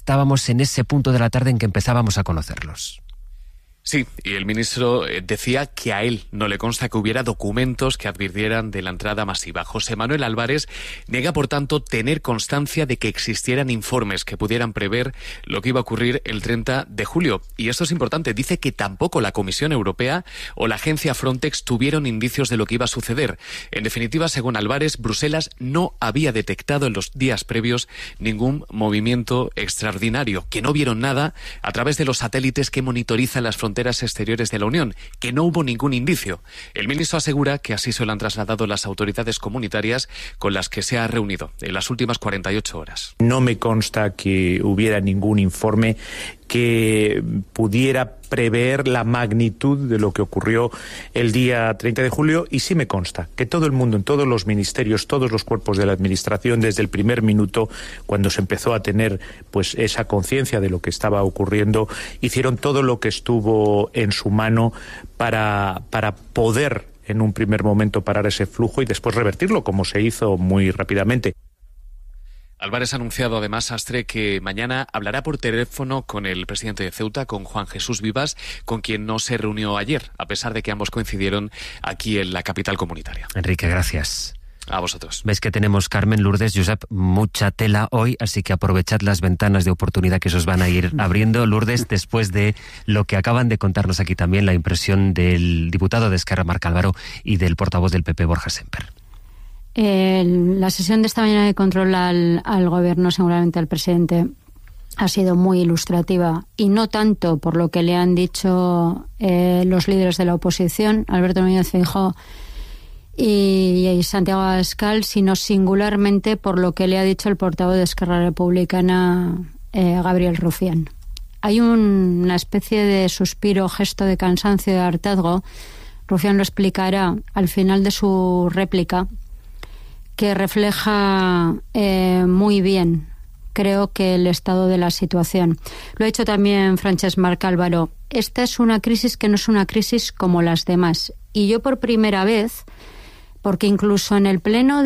estábamos en ese punto de la tarde en que empezábamos a conocerlos. Sí, y el ministro decía que a él no le consta que hubiera documentos que advirtieran de la entrada masiva. José Manuel Álvarez niega, por tanto, tener constancia de que existieran informes que pudieran prever lo que iba a ocurrir el 30 de julio. Y esto es importante. Dice que tampoco la Comisión Europea o la agencia Frontex tuvieron indicios de lo que iba a suceder. En definitiva, según Álvarez, Bruselas no había detectado en los días previos ningún movimiento extraordinario, que no vieron nada a través de los satélites que monitorizan las fronteras exteriores de la Unión, que no hubo ningún indicio. El ministro asegura que así se lo han trasladado las autoridades comunitarias con las que se ha reunido en las últimas 48 horas. No me consta que hubiera ningún informe que pudiera prever la magnitud de lo que ocurrió el día 30 de julio y sí me consta que todo el mundo, en todos los ministerios, todos los cuerpos de la administración, desde el primer minuto, cuando se empezó a tener pues esa conciencia de lo que estaba ocurriendo, hicieron todo lo que estuvo en su mano para poder en un primer momento parar ese flujo y después revertirlo, como se hizo muy rápidamente. Álvarez ha anunciado además, Astre, que mañana hablará por teléfono con el presidente de Ceuta, con Juan Jesús Vivas, con quien no se reunió ayer, a pesar de que ambos coincidieron aquí en la capital comunitaria. Enrique, gracias. A vosotros. Ves que tenemos, Carmen, Lourdes, Josep, mucha tela hoy, así que aprovechad las ventanas de oportunidad que se os van a ir abriendo. Lourdes, después de lo que acaban de contarnos aquí también, la impresión del diputado de Esquerra, Marc Álvaro, y del portavoz del PP, Borja Semper. La sesión de esta mañana de control al gobierno, seguramente al presidente, ha sido muy ilustrativa y no tanto por lo que le han dicho los líderes de la oposición, Alberto Núñez Feijóo y Santiago Abascal, sino singularmente por lo que le ha dicho el portavoz de Esquerra Republicana, Gabriel Rufián. Hay una especie de suspiro, gesto de cansancio, de hartazgo. Rufián lo explicará al final de su réplica, que refleja muy bien, creo, que el estado de la situación. Lo ha dicho también Francesc Marc Álvaro. Esta es una crisis que no es una crisis como las demás. Y yo por primera vez, porque incluso en el pleno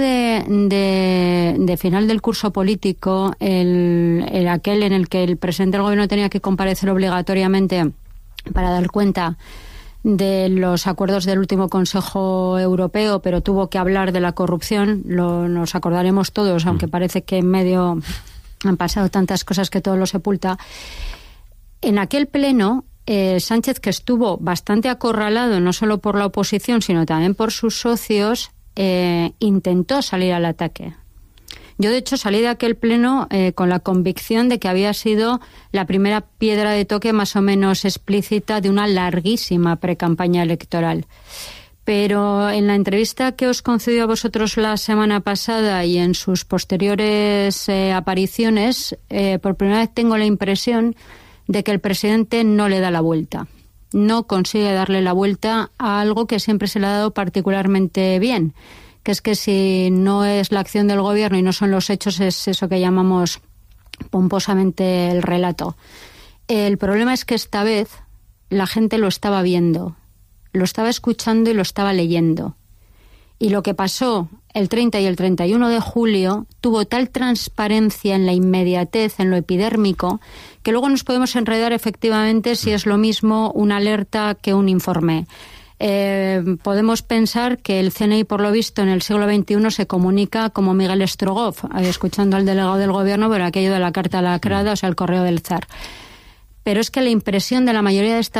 de final del curso político, aquel en el que el presidente del gobierno tenía que comparecer obligatoriamente para dar cuenta de los acuerdos del último Consejo Europeo, pero tuvo que hablar de la corrupción, nos acordaremos todos, aunque parece que en medio han pasado tantas cosas que todo lo sepulta. En aquel pleno, Sánchez, que estuvo bastante acorralado no solo por la oposición, sino también por sus socios, intentó salir al ataque. Yo, de hecho, salí de aquel pleno con la convicción de que había sido la primera piedra de toque más o menos explícita de una larguísima precampaña electoral. Pero en la entrevista que os concedió a vosotros la semana pasada y en sus posteriores apariciones, por primera vez tengo la impresión de que el presidente no le da la vuelta. No consigue darle la vuelta a algo que siempre se le ha dado particularmente bien, que es que si no es la acción del gobierno y no son los hechos, es eso que llamamos pomposamente el relato. El problema es que esta vez la gente lo estaba viendo, lo estaba escuchando y lo estaba leyendo. Y lo que pasó el 30 y el 31 de julio tuvo tal transparencia en la inmediatez, en lo epidérmico, que luego nos podemos enredar efectivamente si es lo mismo una alerta que un informe. Podemos pensar que el CNI, por lo visto, en el siglo XXI se comunica como Miguel Strogoff, escuchando al delegado del gobierno por aquello de la carta lacrada, o sea, el correo del zar. Pero es que la impresión de la mayoría de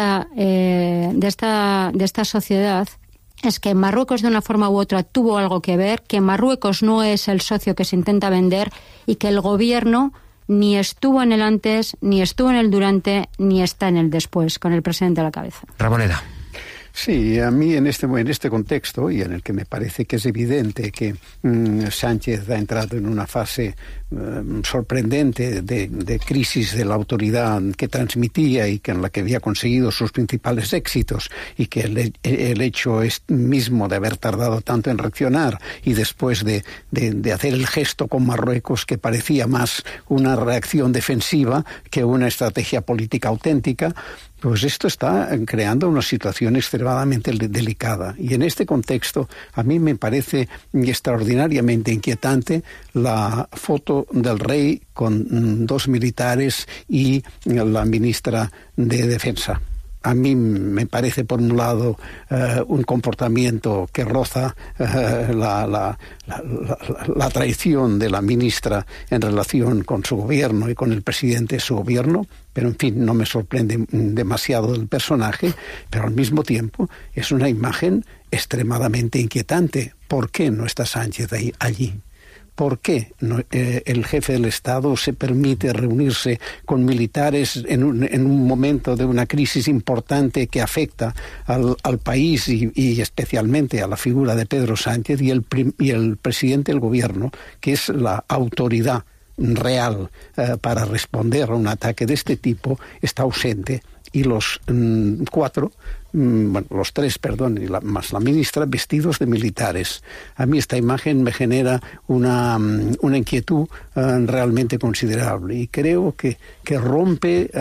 esta sociedad es que Marruecos, de una forma u otra, tuvo algo que ver, que Marruecos no es el socio que se intenta vender y que el gobierno ni estuvo en el antes, ni estuvo en el durante, ni está en el después, con el presidente a la cabeza. Ramoneda. Sí, a mí en este contexto, y en el que me parece que es evidente que Sánchez ha entrado en una fase sorprendente de crisis de la autoridad que transmitía y que en la que había conseguido sus principales éxitos, y que el hecho mismo de haber tardado tanto en reaccionar y después de hacer el gesto con Marruecos, que parecía más una reacción defensiva que una estrategia política auténtica, pues esto está creando una situación extremadamente delicada. Y en este contexto, a mí me parece extraordinariamente inquietante la foto Pazo del Rey con 2 militares y la ministra de Defensa. A mí me parece, por un lado, un comportamiento que roza la traición de la ministra en relación con su gobierno y con el presidente de su gobierno, pero en fin, no me sorprende demasiado el personaje, pero al mismo tiempo es una imagen extremadamente inquietante. ¿Por qué no está Sánchez allí? ¿Por qué el jefe del Estado se permite reunirse con militares en un momento de una crisis importante que afecta al país y especialmente a la figura de Pedro Sánchez y el presidente del gobierno, que es la autoridad real para responder a un ataque de este tipo, está ausente? Y los tres, más la ministra, vestidos de militares. A mí esta imagen me genera una inquietud realmente considerable y creo que rompe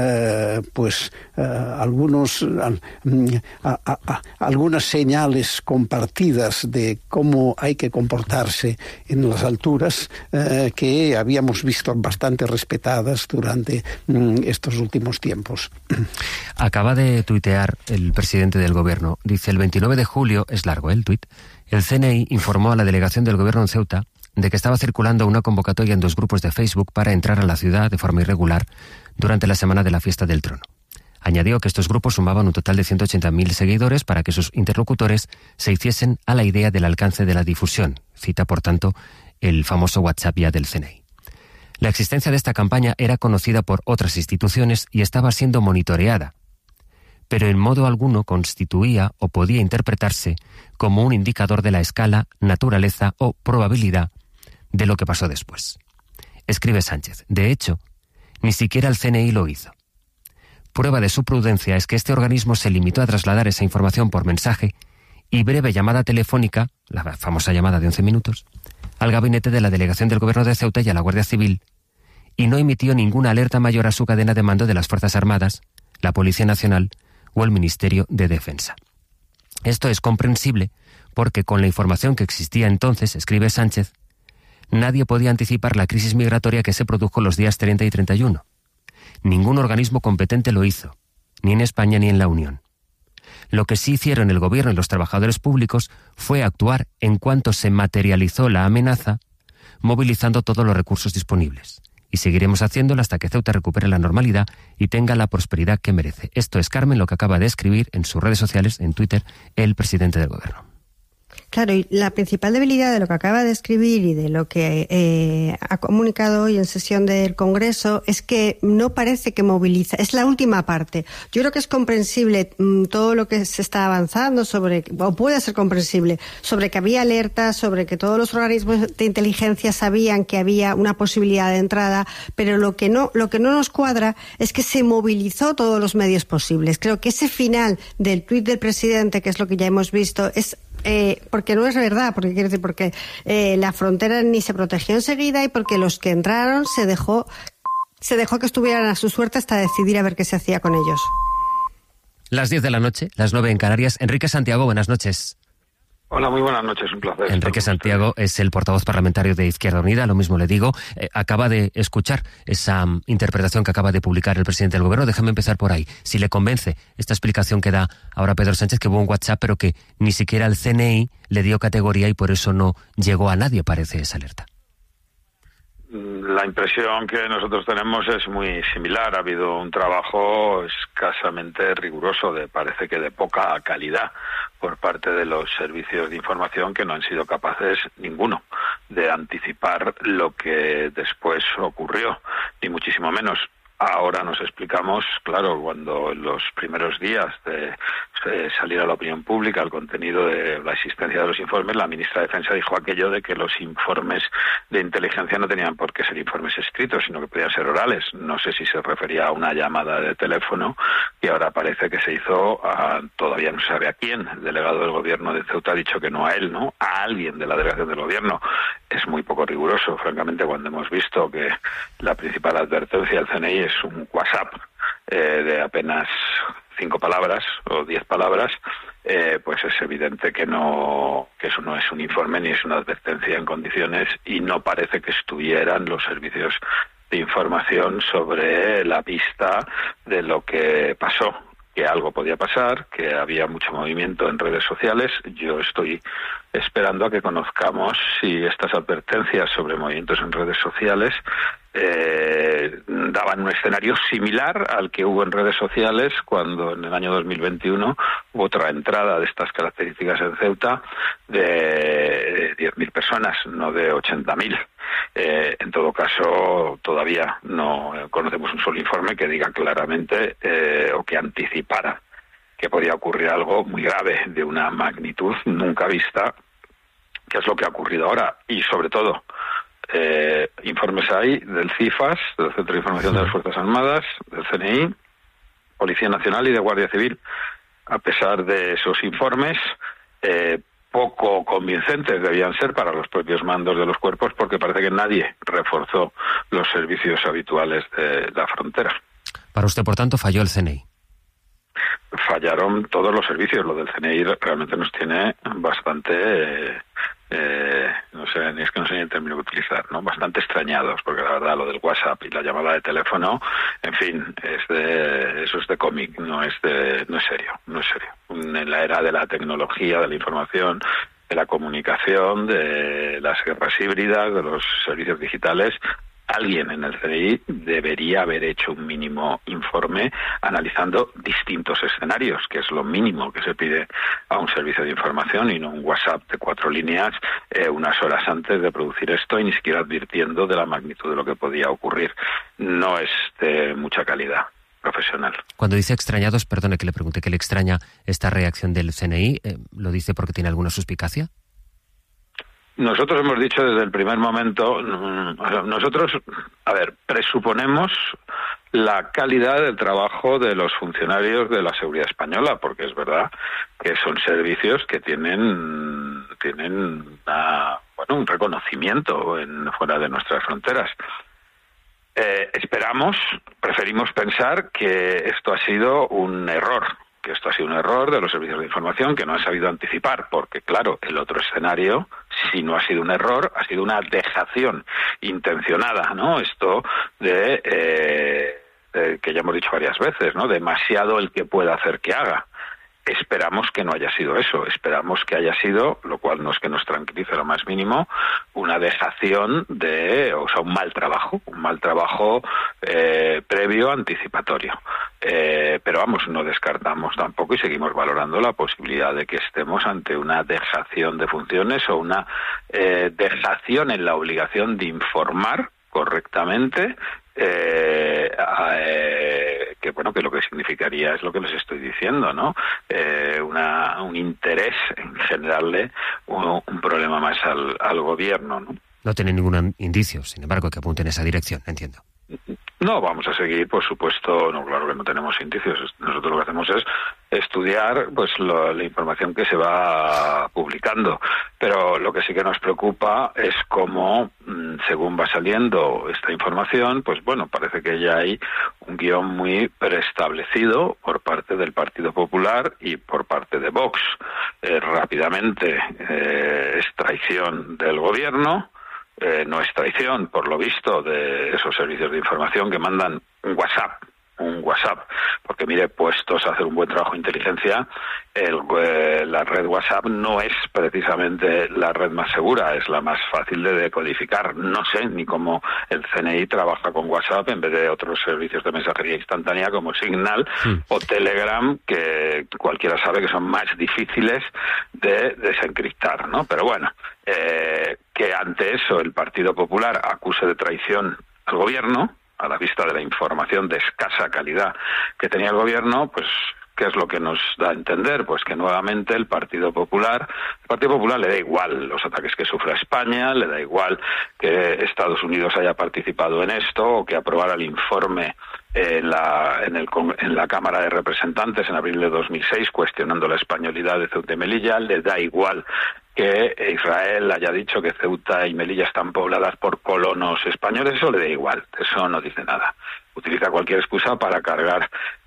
algunas señales compartidas de cómo hay que comportarse en las alturas que habíamos visto bastante respetadas durante estos últimos tiempos. Acaba de tuitear el presidente del gobierno. Dice: el 29 de julio, es largo el tuit, el CNI informó a la delegación del gobierno en Ceuta de que estaba circulando una convocatoria en 2 grupos de Facebook para entrar a la ciudad de forma irregular durante la semana de la fiesta del trono. Añadió que estos grupos sumaban un total de 180.000 seguidores para que sus interlocutores se hiciesen a la idea del alcance de la difusión. Cita, por tanto, el famoso WhatsApp ya del CNI. La existencia de esta campaña era conocida por otras instituciones y estaba siendo monitoreada, pero en modo alguno constituía o podía interpretarse como un indicador de la escala, naturaleza o probabilidad de lo que pasó después. Escribe Sánchez: de hecho, ni siquiera el CNI lo hizo. Prueba de su prudencia es que este organismo se limitó a trasladar esa información por mensaje y breve llamada telefónica, la famosa llamada de 11 minutos, al gabinete de la delegación del gobierno de Ceuta y a la Guardia Civil, y no emitió ninguna alerta mayor a su cadena de mando de las Fuerzas Armadas, la Policía Nacional o el Ministerio de Defensa. Esto es comprensible porque con la información que existía entonces, escribe Sánchez, nadie podía anticipar la crisis migratoria que se produjo los días 30 y 31. Ningún organismo competente lo hizo, ni en España ni en la Unión. Lo que sí hicieron el gobierno y los trabajadores públicos fue actuar en cuanto se materializó la amenaza, movilizando todos los recursos disponibles. Y seguiremos haciéndolo hasta que Ceuta recupere la normalidad y tenga la prosperidad que merece. Esto es, Carmen, lo que acaba de escribir en sus redes sociales, en Twitter, el presidente del gobierno. Claro, y la principal debilidad de lo que acaba de escribir y de lo que ha comunicado hoy en sesión del Congreso es que no parece que moviliza. Es la última parte. Yo creo que es comprensible todo lo que se está avanzando o puede ser comprensible, sobre que había alertas, sobre que todos los organismos de inteligencia sabían que había una posibilidad de entrada, pero lo que no nos cuadra es que se movilizó todos los medios posibles. Creo que ese final del tuit del presidente, que es lo que ya hemos visto, es porque no es verdad, porque la frontera ni se protegió enseguida y porque los que entraron se dejó que estuvieran a su suerte hasta decidir a ver qué se hacía con ellos. Las 10 de la noche, las 9 en Canarias. Enrique Santiago, buenas noches. Hola, muy buenas noches, un placer. Enrique Santiago es el portavoz parlamentario de Izquierda Unida, lo mismo le digo. Acaba de escuchar esa interpretación que acaba de publicar el presidente del gobierno. Déjame empezar por ahí. Si le convence esta explicación que da ahora Pedro Sánchez, que hubo un WhatsApp, pero que ni siquiera el CNI le dio categoría y por eso no llegó a nadie, parece, esa alerta. La impresión que nosotros tenemos es muy similar. Ha habido un trabajo escasamente riguroso, parece que de poca calidad, por parte de los servicios de información, que no han sido capaces, ninguno, de anticipar lo que después ocurrió, ni muchísimo menos. Ahora nos explicamos, claro, cuando en los primeros días de salir a la opinión pública el contenido de la existencia de los informes, la ministra de Defensa dijo aquello de que los informes de inteligencia no tenían por qué ser informes escritos, sino que podían ser orales. No sé si se refería a una llamada de teléfono que ahora parece que se hizo todavía no se sabe a quién. El delegado del gobierno de Ceuta ha dicho que no a él, ¿no? A alguien de la delegación del gobierno. Es muy poco riguroso, francamente, cuando hemos visto que la principal advertencia del CNI es un WhatsApp de apenas 5 palabras o 10 palabras, pues es evidente que eso no es un informe ni es una advertencia en condiciones, y no parece que estuvieran los servicios de información sobre la pista de lo que pasó, que algo podía pasar, que había mucho movimiento en redes sociales. Yo estoy esperando a que conozcamos si estas advertencias sobre movimientos en redes sociales daban un escenario similar al que hubo en redes sociales cuando en el año 2021 hubo otra entrada de estas características en Ceuta de 10.000 personas, no de 80.000. En todo caso, todavía no conocemos un solo informe que diga claramente o que anticipara que podía ocurrir algo muy grave, de una magnitud nunca vista, que es lo que ha ocurrido ahora. Y sobre todo, informes hay del CIFAS, del Centro de Información de las Fuerzas Armadas, del CNI, Policía Nacional y de Guardia Civil. A pesar de esos informes, poco convincentes debían ser para los propios mandos de los cuerpos, porque parece que nadie reforzó los servicios habituales de la frontera. Para usted, por tanto, falló el CNI. Fallaron todos los servicios. Lo del CNI realmente nos tiene bastante, no sé ni el término que utilizar, ¿no? Bastante extrañados, porque la verdad lo del WhatsApp y la llamada de teléfono, en fin, eso es de cómic, no es serio. En la era de la tecnología, de la información, de la comunicación, de las guerras híbridas, de los servicios digitales, alguien en el CNI debería haber hecho un mínimo informe analizando distintos escenarios, que es lo mínimo que se pide a un servicio de información, y no un WhatsApp de 4 líneas unas horas antes de producir esto, y ni siquiera advirtiendo de la magnitud de lo que podía ocurrir. No es de mucha calidad profesional. Cuando dice extrañados, perdone que le pregunte, ¿qué le extraña esta reacción del CNI? ¿Lo dice porque tiene alguna suspicacia? Nosotros hemos dicho desde el primer momento, nosotros, presuponemos la calidad del trabajo de los funcionarios de la seguridad española, porque es verdad que son servicios que tienen un reconocimiento fuera de nuestras fronteras. Preferimos pensar que esto ha sido un error, de los servicios de información, que no han sabido anticipar, porque claro, el otro escenario, si no ha sido un error, ha sido una dejación intencionada, ¿no? Esto que ya hemos dicho varias veces, ¿no? Demasiado el que pueda hacer que haga. Esperamos que no haya sido eso, esperamos que haya sido, lo cual no es que nos tranquilice lo más mínimo, una dejación un mal trabajo previo, anticipatorio. Pero no descartamos tampoco y seguimos valorando la posibilidad de que estemos ante una dejación de funciones o una dejación en la obligación de informar correctamente, que lo que significaría es lo que les estoy diciendo, ¿no? Un interés en generarle un problema más al gobierno, ¿no? No tiene ningún indicio, sin embargo, que apunte en esa dirección, entiendo. No, vamos a seguir, por supuesto, no, claro que no tenemos indicios. Nosotros lo que hacemos es estudiar la información que se va publicando, pero lo que sí que nos preocupa es cómo, según va saliendo esta información, parece que ya hay un guión muy preestablecido por parte del Partido Popular y por parte de Vox. Rápidamente es traición del gobierno. No es traición, por lo visto, de esos servicios de información que mandan un WhatsApp, porque mire, puestos a hacer un buen trabajo de inteligencia, la red WhatsApp no es precisamente la red más segura, es la más fácil de decodificar. No sé ni cómo el CNI trabaja con WhatsApp en vez de otros servicios de mensajería instantánea como Signal o Telegram, que cualquiera sabe que son más difíciles de desencriptar, ¿no? Pero bueno, que ante eso el Partido Popular acuse de traición al gobierno, a la vista de la información de escasa calidad que tenía el gobierno, ¿qué es lo que nos da a entender? Pues que nuevamente el Partido Popular le da igual los ataques que sufra España, le da igual que Estados Unidos haya participado en esto o que aprobara el informe en la Cámara de Representantes en abril de 2006 cuestionando la españolidad de Ceuta y Melilla. Le da igual que Israel haya dicho que Ceuta y Melilla están pobladas por colonos españoles. Eso le da igual, eso no dice nada. Utiliza cualquier excusa para cargar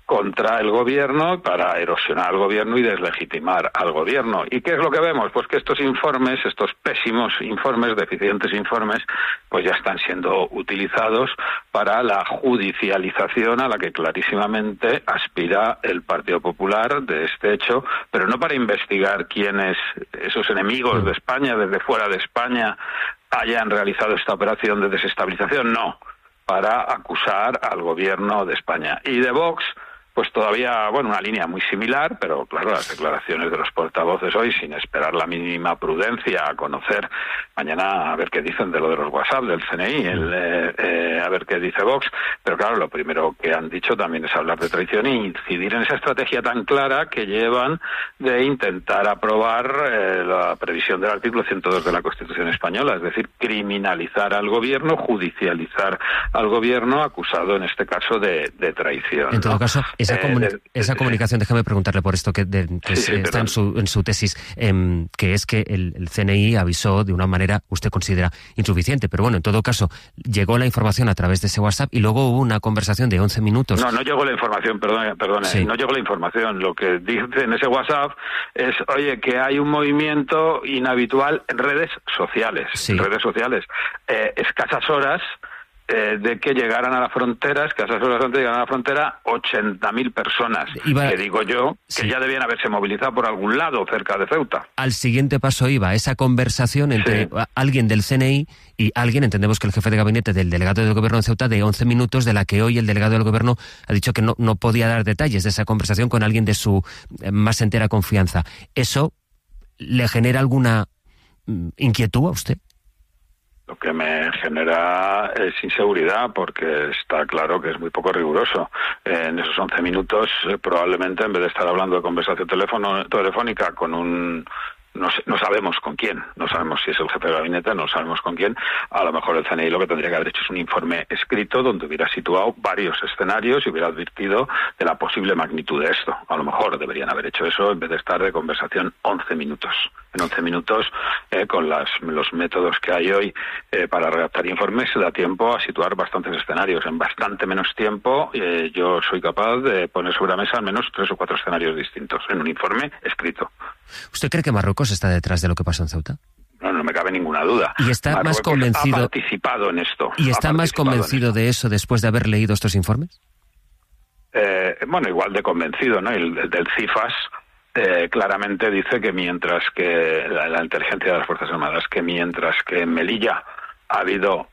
contra el gobierno, para erosionar al gobierno y deslegitimar al gobierno. ¿Y qué es lo que vemos? Pues que estos informes, estos pésimos informes, deficientes informes, pues ya están siendo utilizados para la judicialización a la que clarísimamente aspira el Partido Popular de este hecho, pero no para investigar quiénes, esos enemigos de España, desde fuera de España, hayan realizado esta operación de desestabilización, no, para acusar al gobierno de España. Y de Vox, pues todavía, bueno, una línea muy similar, pero claro, las declaraciones de los portavoces hoy, sin esperar la mínima prudencia a conocer mañana a ver qué dicen de lo de los WhatsApp, del CNI, a ver qué dice Vox, pero claro, lo primero que han dicho también es hablar de traición e incidir en esa estrategia tan clara que llevan de intentar aprobar la previsión del artículo 102 de la Constitución española, es decir, criminalizar al gobierno, judicializar al gobierno, acusado en este caso de traición. En todo caso, esa comunicación, déjame preguntarle por esto que está en su tesis, que es que el CNI avisó de una manera, usted considera insuficiente, pero bueno, en todo caso, llegó la información a través de ese WhatsApp y luego hubo una conversación de 11 minutos. No llegó la información, perdone, sí. No llegó la información. Lo que dice en ese WhatsApp es, oye, que hay un movimiento inhabitual en redes sociales. Sí. En redes sociales. Escasas horas de que llegaran a la frontera, escasas horas antes de llegar a la frontera, 80.000 personas, que digo yo, que ya debían haberse movilizado por algún lado cerca de Ceuta. Al siguiente paso iba esa conversación entre alguien del CNI y alguien, entendemos que el jefe de gabinete del delegado del gobierno de Ceuta, de 11 minutos, de la que hoy el delegado del gobierno ha dicho que no podía dar detalles de esa conversación con alguien de su más entera confianza. ¿Eso le genera alguna inquietud a usted? Lo que me genera es inseguridad, porque está claro que es muy poco riguroso. En esos 11 minutos, probablemente, en vez de estar hablando de conversación telefónica con un... No sabemos con quién, no sabemos si es el jefe de gabinete, no sabemos con quién. A lo mejor el CNI lo que tendría que haber hecho es un informe escrito donde hubiera situado varios escenarios y hubiera advertido de la posible magnitud de esto. A lo mejor deberían haber hecho eso en vez de estar de conversación 11 minutos. En 11 minutos, con los métodos que hay hoy para redactar informes, se da tiempo a situar bastantes escenarios. En bastante menos tiempo, yo soy capaz de poner sobre la mesa al menos 3 o 4 escenarios distintos en un informe escrito. ¿Usted cree que Marruecos está detrás de lo que pasó en Ceuta? No me cabe ninguna duda. Y está Marruecos más convencido. Ha participado en esto. ¿Y está más convencido de eso después de haber leído estos informes? Bueno, igual de convencido, ¿no? El del CIFAS claramente dice que mientras que la inteligencia de las Fuerzas Armadas, que mientras que en Melilla ha habido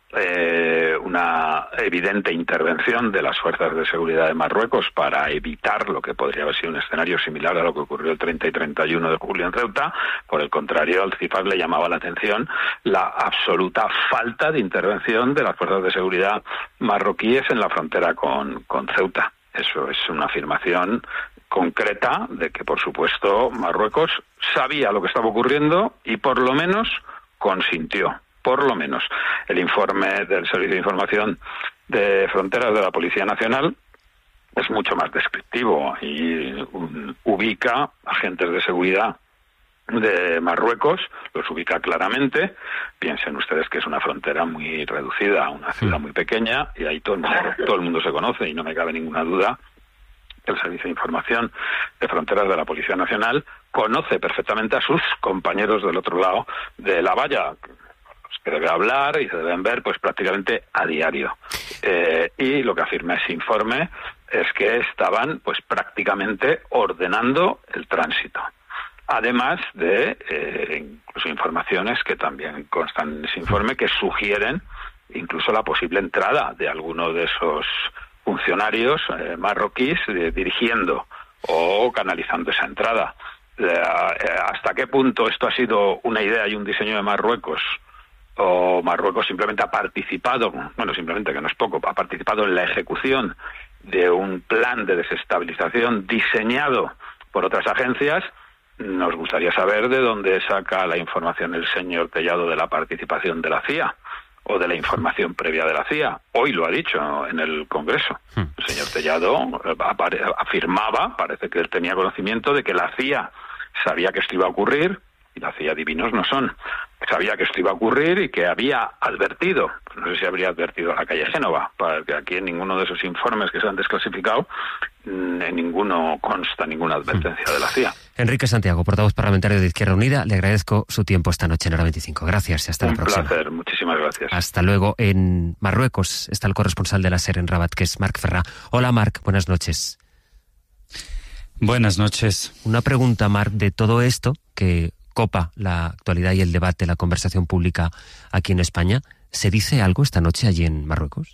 una evidente intervención de las fuerzas de seguridad de Marruecos para evitar lo que podría haber sido un escenario similar a lo que ocurrió el 30 y 31 de julio en Ceuta. Por el contrario, al CIFAS le llamaba la atención la absoluta falta de intervención de las fuerzas de seguridad marroquíes en la frontera con Ceuta. Eso es una afirmación concreta de que, por supuesto, Marruecos sabía lo que estaba ocurriendo y por lo menos consintió. Por lo menos. El informe del Servicio de Información de Fronteras de la Policía Nacional es mucho más descriptivo y ubica agentes de seguridad de Marruecos, los ubica claramente. Piensen ustedes que es una frontera muy reducida, una ciudad muy pequeña, y ahí todo el mundo se conoce, y no me cabe ninguna duda que el Servicio de Información de Fronteras de la Policía Nacional conoce perfectamente a sus compañeros del otro lado de la valla, que debe hablar y se deben ver pues prácticamente a diario. Y lo que afirma ese informe es que estaban pues prácticamente ordenando el tránsito. Además de incluso informaciones que también constan en ese informe que sugieren incluso la posible entrada de alguno de esos funcionarios marroquíes dirigiendo o canalizando esa entrada. ¿Hasta qué punto esto ha sido una idea y un diseño de Marruecos? O Marruecos simplemente ha participado, bueno, simplemente que no es poco, ha participado en la ejecución de un plan de desestabilización diseñado por otras agencias. Nos gustaría saber de dónde saca la información el señor Tellado de la participación de la CIA o de la información previa de la CIA. Hoy lo ha dicho en el Congreso. El señor Tellado afirmaba, parece que él tenía conocimiento de que la CIA sabía que esto iba a ocurrir, y la CIA divinos no son. Sabía que esto iba a ocurrir y que había advertido, no sé si habría advertido a la calle Génova, para que aquí en ninguno de esos informes que se han desclasificado, en ninguno consta ninguna advertencia de la CIA. Enrique Santiago, portavoz parlamentario de Izquierda Unida, le agradezco su tiempo esta noche en Hora 25. Gracias y hasta la próxima. Un placer, muchísimas gracias. Hasta luego. En Marruecos está el corresponsal de la SER en Rabat, que es Marc Ferrà. Hola Marc, buenas noches. Buenas noches. Una pregunta, Marc, de todo esto que copa la actualidad y el debate, la conversación pública aquí en España, ¿se dice algo esta noche allí en Marruecos?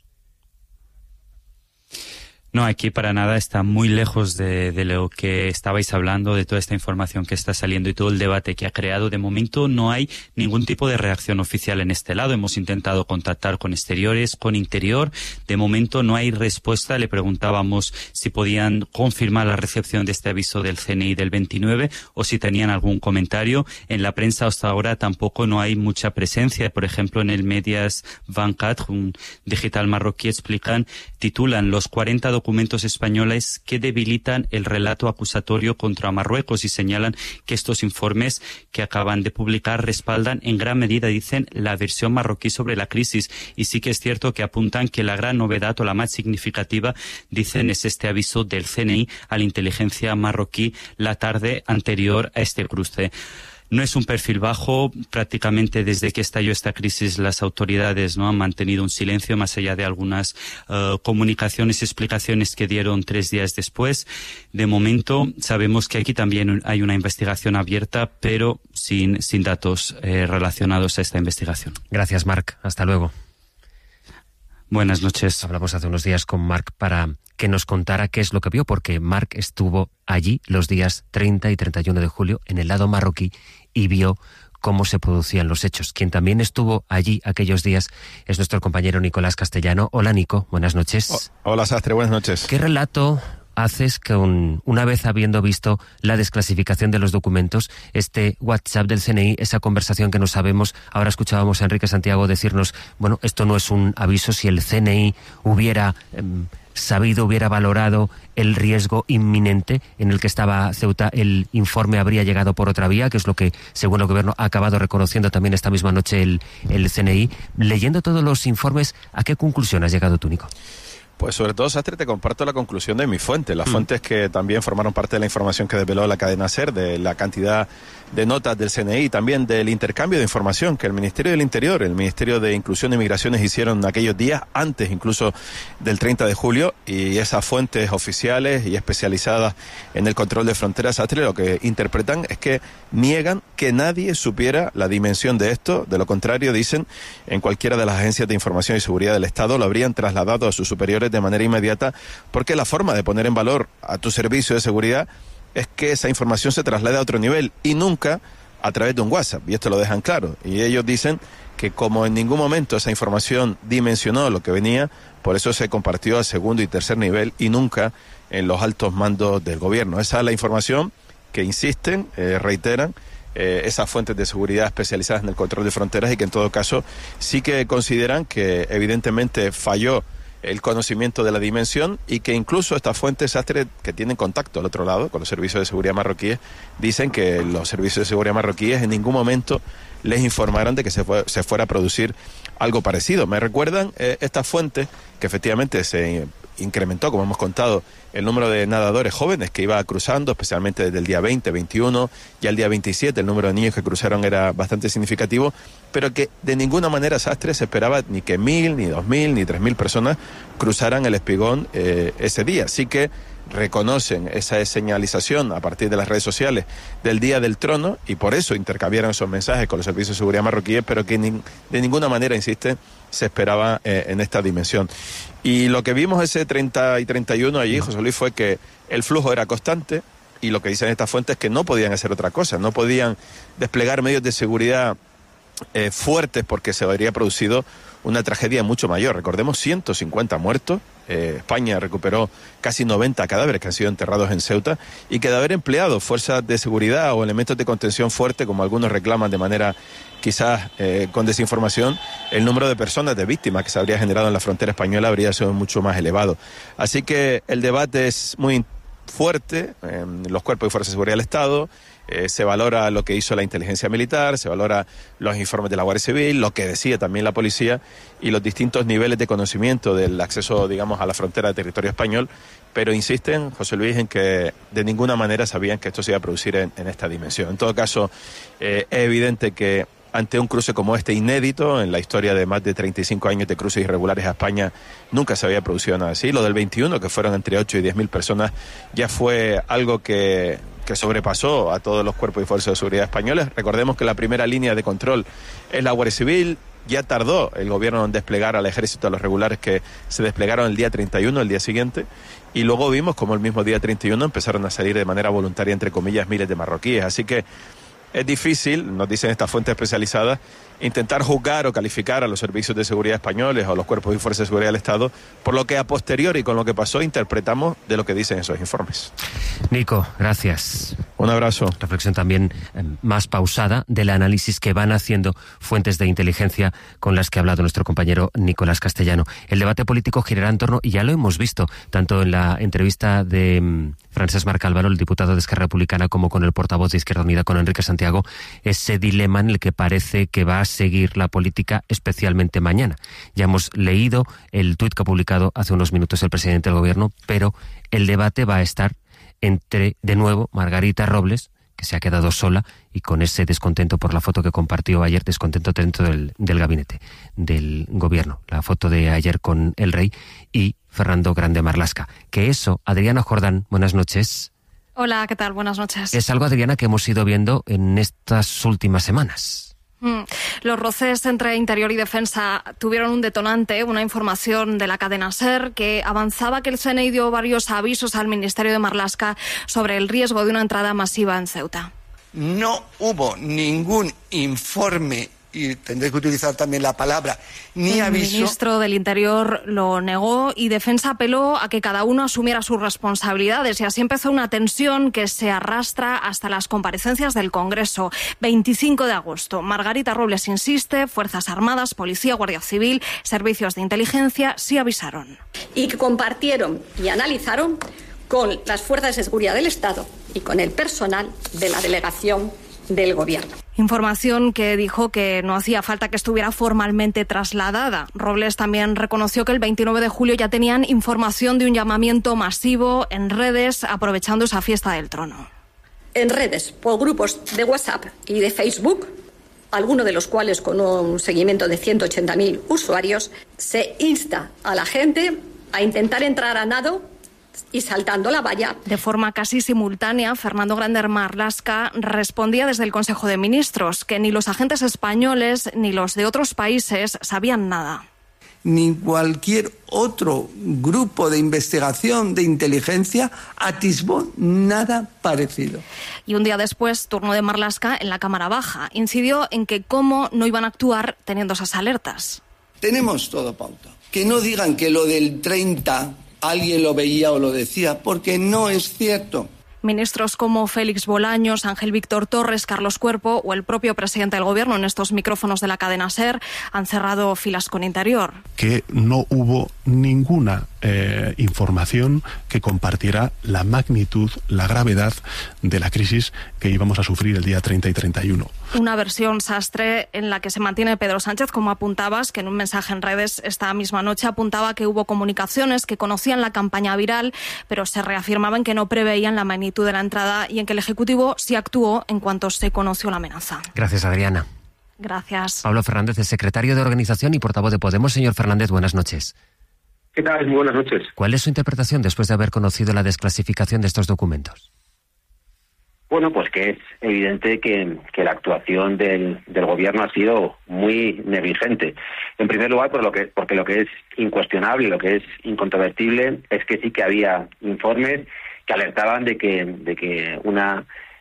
No, aquí para nada, está muy lejos de lo que estabais hablando, de toda esta información que está saliendo y todo el debate que ha creado. De momento no hay ningún tipo de reacción oficial en este lado. Hemos intentado contactar con exteriores, con interior. De momento no hay respuesta. Le preguntábamos si podían confirmar la recepción de este aviso del CNI del 29 o si tenían algún comentario. En la prensa hasta ahora tampoco no hay mucha presencia. Por ejemplo, en el Medias 24, un digital marroquí, titulan los 40 documentos españoles que debilitan el relato acusatorio contra Marruecos y señalan que estos informes que acaban de publicar respaldan en gran medida, dicen, la versión marroquí sobre la crisis. Y sí que es cierto que apuntan que la gran novedad o la más significativa, dicen, es este aviso del CNI a la inteligencia marroquí la tarde anterior a este cruce. No es un perfil bajo, prácticamente desde que estalló esta crisis las autoridades no han mantenido un silencio más allá de algunas comunicaciones y explicaciones que dieron 3 días después. De momento sabemos que aquí también hay una investigación abierta, pero sin datos relacionados a esta investigación. Gracias, Marc. Hasta luego. Buenas noches. Hablamos hace unos días con Marc para que nos contara qué es lo que vio, porque Marc estuvo allí los días 30 y 31 de julio en el lado marroquí y vio cómo se producían los hechos. Quien también estuvo allí aquellos días es nuestro compañero Nicolás Castellano. Hola, Nico, buenas noches. Hola, Sastre, buenas noches. ¿Qué relato haces con, una vez habiendo visto la desclasificación de los documentos, este WhatsApp del CNI, esa conversación que no sabemos? Ahora escuchábamos a Enrique Santiago decirnos, bueno, esto no es un aviso. Si el CNI hubiera sabido, hubiera valorado el riesgo inminente en el que estaba Ceuta, el informe habría llegado por otra vía, que es lo que, según el gobierno, ha acabado reconociendo también esta misma noche el CNI. Leyendo todos los informes, ¿a qué conclusión has llegado tú, Nico? Pues sobre todo, Sastre, te comparto la conclusión de mi fuente. Las fuentes que también formaron parte de la información que desveló la cadena SER, de la cantidad de notas del CNI y también del intercambio de información que el Ministerio del Interior, el Ministerio de Inclusión y Migraciones hicieron aquellos días, antes incluso del 30 de julio, y esas fuentes oficiales y especializadas en el control de fronteras, Sastre, lo que interpretan es que niegan que nadie supiera la dimensión de esto. De lo contrario, dicen, en cualquiera de las agencias de información y seguridad del Estado lo habrían trasladado a sus superiores de manera inmediata, porque la forma de poner en valor a tu servicio de seguridad es que esa información se traslade a otro nivel y nunca a través de un WhatsApp, y esto lo dejan claro. Y ellos dicen que como en ningún momento esa información dimensionó lo que venía, por eso se compartió al segundo y tercer nivel y nunca en los altos mandos del gobierno. Esa es la información que insisten, reiteran, esas fuentes de seguridad especializadas en el control de fronteras, y que en todo caso sí que consideran que evidentemente falló el conocimiento de la dimensión, y que incluso estas fuentes, Sastre, que tienen contacto al otro lado con los servicios de seguridad marroquíes, dicen que los servicios de seguridad marroquíes en ningún momento les informaron de que se fuera a producir algo parecido. Me recuerdan estas fuentes que efectivamente se incrementó, como hemos contado, el número de nadadores jóvenes que iba cruzando, especialmente desde el día 20, 21, y al día 27 el número de niños que cruzaron era bastante significativo, pero que de ninguna manera, Sastre, se esperaba ni que 1.000, ni 2.000, ni 3.000 personas cruzaran el Espigón ese día. Así que reconocen esa señalización a partir de las redes sociales del Día del Trono, y por eso intercambiaron esos mensajes con los servicios de seguridad marroquíes, pero que de ninguna manera, insisten, se esperaba en esta dimensión. Y lo que vimos ese 30 y 31 allí, José Luis, fue que el flujo era constante, y lo que dicen estas fuentes es que no podían hacer otra cosa, no podían desplegar medios de seguridad fuertes, porque se habría producido una tragedia mucho mayor. Recordemos, 150 muertos. España recuperó casi 90 cadáveres que han sido enterrados en Ceuta, y que de haber empleado fuerzas de seguridad o elementos de contención fuerte, como algunos reclaman de manera quizás con desinformación, el número de personas, de víctimas que se habría generado en la frontera española habría sido mucho más elevado. Así que el debate es muy fuerte en los cuerpos y fuerzas de seguridad del Estado. Se valora lo que hizo la inteligencia militar, se valora los informes de la Guardia Civil, lo que decía también la policía y los distintos niveles de conocimiento del acceso, digamos, a la frontera del territorio español, pero insisten, José Luis, en que de ninguna manera sabían que esto se iba a producir en esta dimensión. En todo caso, es evidente que ante un cruce como este, inédito en la historia de más de 35 años de cruces irregulares a España, nunca se había producido nada así. Lo del 21, que fueron entre 8 y 10.000 personas, ya fue algo que sobrepasó a todos los cuerpos y fuerzas de seguridad españoles. Recordemos que la primera línea de control es la Guardia Civil. Ya tardó el gobierno en desplegar al ejército, a los regulares que se desplegaron el día 31, el día siguiente, y luego vimos como el mismo día 31 empezaron a salir de manera voluntaria, entre comillas, miles de marroquíes. Así que es difícil, nos dicen estas fuentes especializadas, intentar juzgar o calificar a los servicios de seguridad españoles o a los cuerpos y fuerzas de seguridad del Estado por lo que a posteriori, con lo que pasó, interpretamos de lo que dicen esos informes. Nico, gracias. Un abrazo. Reflexión también más pausada del análisis que van haciendo fuentes de inteligencia con las que ha hablado nuestro compañero Nicolás Castellano. El debate político girará en torno, y ya lo hemos visto, tanto en la entrevista de Francesc Marc Álvaro, el diputado de Esquerra Republicana, como con el portavoz de Izquierda Unida, con Enrique Santiago, ese dilema en el que parece que va a seguir la política, especialmente mañana. Ya hemos leído el tuit que ha publicado hace unos minutos el presidente del Gobierno, pero el debate va a estar entre, de nuevo, Margarita Robles, que se ha quedado sola y con ese descontento por la foto que compartió ayer, descontento dentro del gabinete del Gobierno, la foto de ayer con el rey, y Fernando Grande Marlaska. Que eso, Adriana Jordán, buenas noches. Hola, ¿qué tal? Buenas noches. Es algo, Adriana, que hemos ido viendo en estas últimas semanas. Los roces entre Interior y Defensa tuvieron un detonante, una información de la cadena SER que avanzaba que el CNI dio varios avisos al Ministerio de Marlaska sobre el riesgo de una entrada masiva en Ceuta. No hubo ningún informe, y tendré que utilizar también la palabra, ni aviso. El ministro del Interior lo negó y Defensa apeló a que cada uno asumiera sus responsabilidades, y así empezó una tensión que se arrastra hasta las comparecencias del Congreso. 25 de agosto. Margarita Robles insiste, Fuerzas Armadas, Policía, Guardia Civil, servicios de inteligencia sí avisaron. Y que compartieron y analizaron con las fuerzas de seguridad del Estado y con el personal de la delegación del Gobierno. Información que dijo que no hacía falta que estuviera formalmente trasladada. Robles también reconoció que el 29 de julio ya tenían información de un llamamiento masivo en redes aprovechando esa fiesta del trono. En redes, por grupos de WhatsApp y de Facebook, algunos de los cuales con un seguimiento de 180.000 usuarios, se insta a la gente a intentar entrar a nado y saltando la valla. De forma casi simultánea, Fernando Grande Marlaska respondía desde el Consejo de Ministros que ni los agentes españoles ni los de otros países sabían nada. Ni cualquier otro grupo de investigación de inteligencia atisbó nada parecido. Y un día después, turno de Marlaska en la Cámara Baja. Incidió en que cómo no iban a actuar teniendo esas alertas. Tenemos todo pauta. Que no digan que lo del 30... alguien lo veía o lo decía, porque no es cierto. Ministros como Félix Bolaños, Ángel Víctor Torres, Carlos Cuerpo o el propio presidente del Gobierno en estos micrófonos de la cadena SER han cerrado filas con Interior. Que no hubo ninguna información que compartiera la magnitud, la gravedad de la crisis que íbamos a sufrir el día 30 y 31. Una versión sastre en la que se mantiene Pedro Sánchez, como apuntabas, que en un mensaje en redes esta misma noche apuntaba que hubo comunicaciones que conocían la campaña viral, pero se reafirmaban que no preveían la magnitud de la entrada y en que el Ejecutivo sí actuó en cuanto se conoció la amenaza. Gracias, Adriana. Gracias. Pablo Fernández, el secretario de Organización y portavoz de Podemos. Señor Fernández, buenas noches. ¿Qué tal? Muy buenas noches. ¿Cuál es su interpretación después de haber conocido la desclasificación de estos documentos? Bueno, pues que es evidente que la actuación del Gobierno ha sido muy negligente. En primer lugar, porque lo que es incuestionable, lo que es incontrovertible, es que sí que había informes que alertaban de que una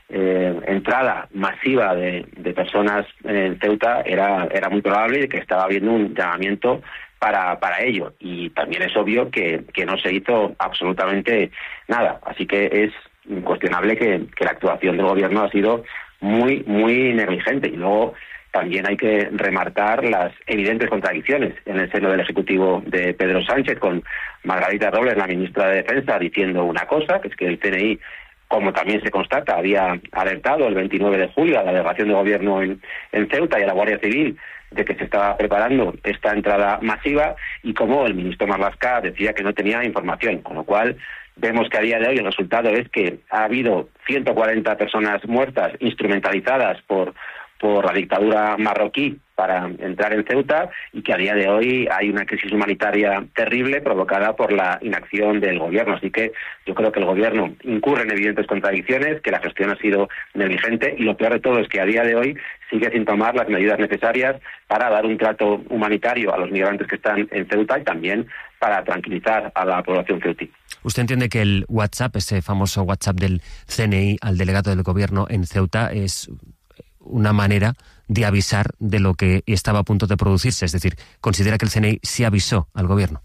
entrada masiva de personas en Ceuta era muy probable y que estaba habiendo un llamamiento para ello. Y también es obvio que no se hizo absolutamente nada. Así que es incuestionable que la actuación del Gobierno ha sido muy, muy negligente. Y luego también hay que remarcar las evidentes contradicciones en el seno del Ejecutivo de Pedro Sánchez, con Margarita Robles, la ministra de Defensa, diciendo una cosa, que es que el CNI, como también se constata, había alertado el 29 de julio a la delegación de gobierno en Ceuta y a la Guardia Civil de que se estaba preparando esta entrada masiva, y como el ministro Marlaska decía que no tenía información, con lo cual vemos que a día de hoy el resultado es que ha habido 140 personas muertas instrumentalizadas por la dictadura marroquí para entrar en Ceuta, y que a día de hoy hay una crisis humanitaria terrible provocada por la inacción del gobierno. Así que yo creo que el gobierno incurre en evidentes contradicciones, que la gestión ha sido negligente, y lo peor de todo es que a día de hoy sigue sin tomar las medidas necesarias para dar un trato humanitario a los migrantes que están en Ceuta y también para tranquilizar a la población ceutí. ¿Usted entiende que el WhatsApp, ese famoso WhatsApp del CNI al delegado del gobierno en Ceuta, es una manera de avisar de lo que estaba a punto de producirse? Es decir, ¿considera que el CNI sí avisó al gobierno?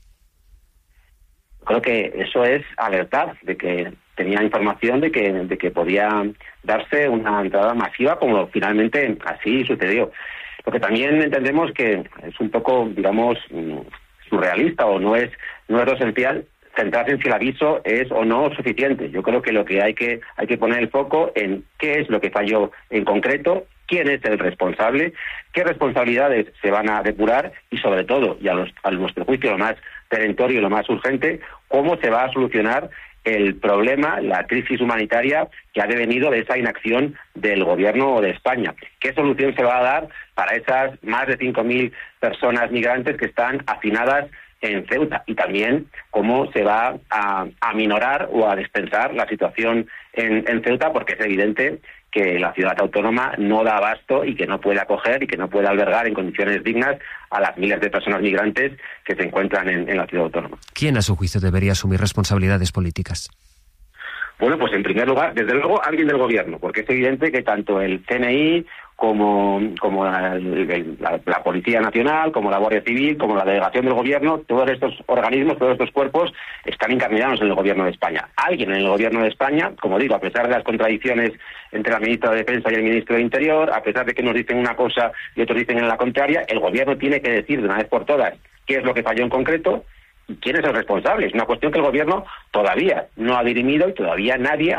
Creo que eso es alertar de que tenía información de que podía darse una entrada masiva, como finalmente así sucedió. Lo que también entendemos que es un poco, digamos, surrealista, o no es lo esencial centrarse en si el aviso es o no suficiente. Yo creo que lo que hay que poner el foco en qué es lo que falló en concreto, quién es el responsable, qué responsabilidades se van a depurar y, sobre todo, y a nuestro juicio lo más perentorio y lo más urgente, cómo se va a solucionar el problema, la crisis humanitaria que ha devenido de esa inacción del gobierno de España. ¿Qué solución se va a dar para esas más de 5.000 personas migrantes que están hacinadas en Ceuta? Y también cómo se va a aminorar o a despensar la situación en Ceuta, porque es evidente que la ciudad autónoma no da abasto y que no puede acoger y que no puede albergar en condiciones dignas a las miles de personas migrantes que se encuentran en la ciudad autónoma. ¿Quién, a su juicio, debería asumir responsabilidades políticas? Bueno, pues en primer lugar, desde luego, alguien del gobierno, porque es evidente que tanto el CNI como la Policía Nacional, como la Guardia Civil, como la delegación del gobierno, todos estos organismos, todos estos cuerpos están incardinados en el gobierno de España. Alguien en el gobierno de España, como digo, a pesar de las contradicciones entre la ministra de Defensa y el ministro de Interior, a pesar de que nos dicen una cosa y otros dicen en la contraria, el gobierno tiene que decir de una vez por todas qué es lo que falló en concreto y quién es el responsable. Es una cuestión que el gobierno todavía no ha dirimido y todavía nadie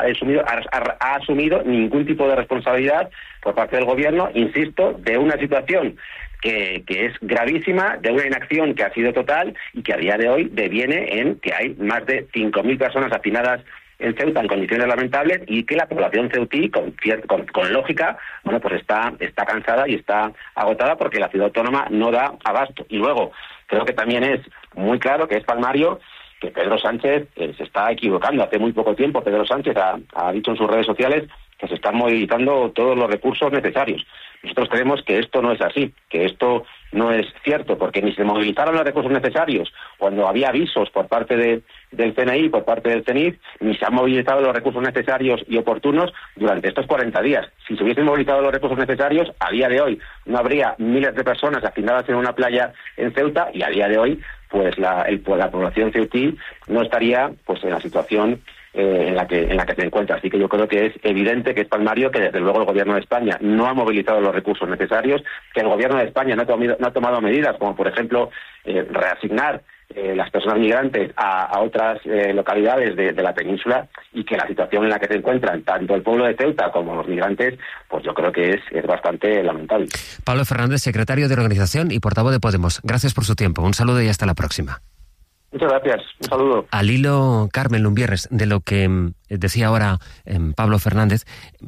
ha asumido ningún tipo de responsabilidad por parte del gobierno, insisto, de una situación que es gravísima, de una inacción que ha sido total y que a día de hoy deviene en que hay más de 5.000 personas hacinadas en Ceuta en condiciones lamentables, y que la población ceutí, con lógica, bueno, pues está cansada y está agotada porque la ciudad autónoma no da abasto. Y luego, creo que también es muy claro, que es palmario, que Pedro Sánchez se está equivocando. Hace muy poco tiempo Pedro Sánchez ha dicho en sus redes sociales que se están movilizando todos los recursos necesarios. Nosotros creemos que esto no es así, que esto no es cierto, porque ni se movilizaron los recursos necesarios cuando había avisos por parte del CNI, por parte del CENIF, ni se han movilizado los recursos necesarios y oportunos durante estos 40 días. Si se hubiesen movilizado los recursos necesarios, a día de hoy no habría miles de personas hacinadas en una playa en Ceuta, y a día de hoy pues la población ceutí no estaría pues en la situación en la que se encuentra. Así que yo creo que es evidente, que es palmario, que desde luego el gobierno de España no ha movilizado los recursos necesarios, que el gobierno de España no ha tomado medidas, como por ejemplo reasignar las personas migrantes a otras localidades de la península, y que la situación en la que se encuentran tanto el pueblo de Ceuta como los migrantes, pues yo creo que es bastante lamentable. Pablo Fernández, secretario de Organización y portavoz de Podemos. Gracias por su tiempo. Un saludo y hasta la próxima. Muchas gracias. Un saludo. Al hilo, Carmen Lumbierres, de lo que decía ahora Pablo Fernández,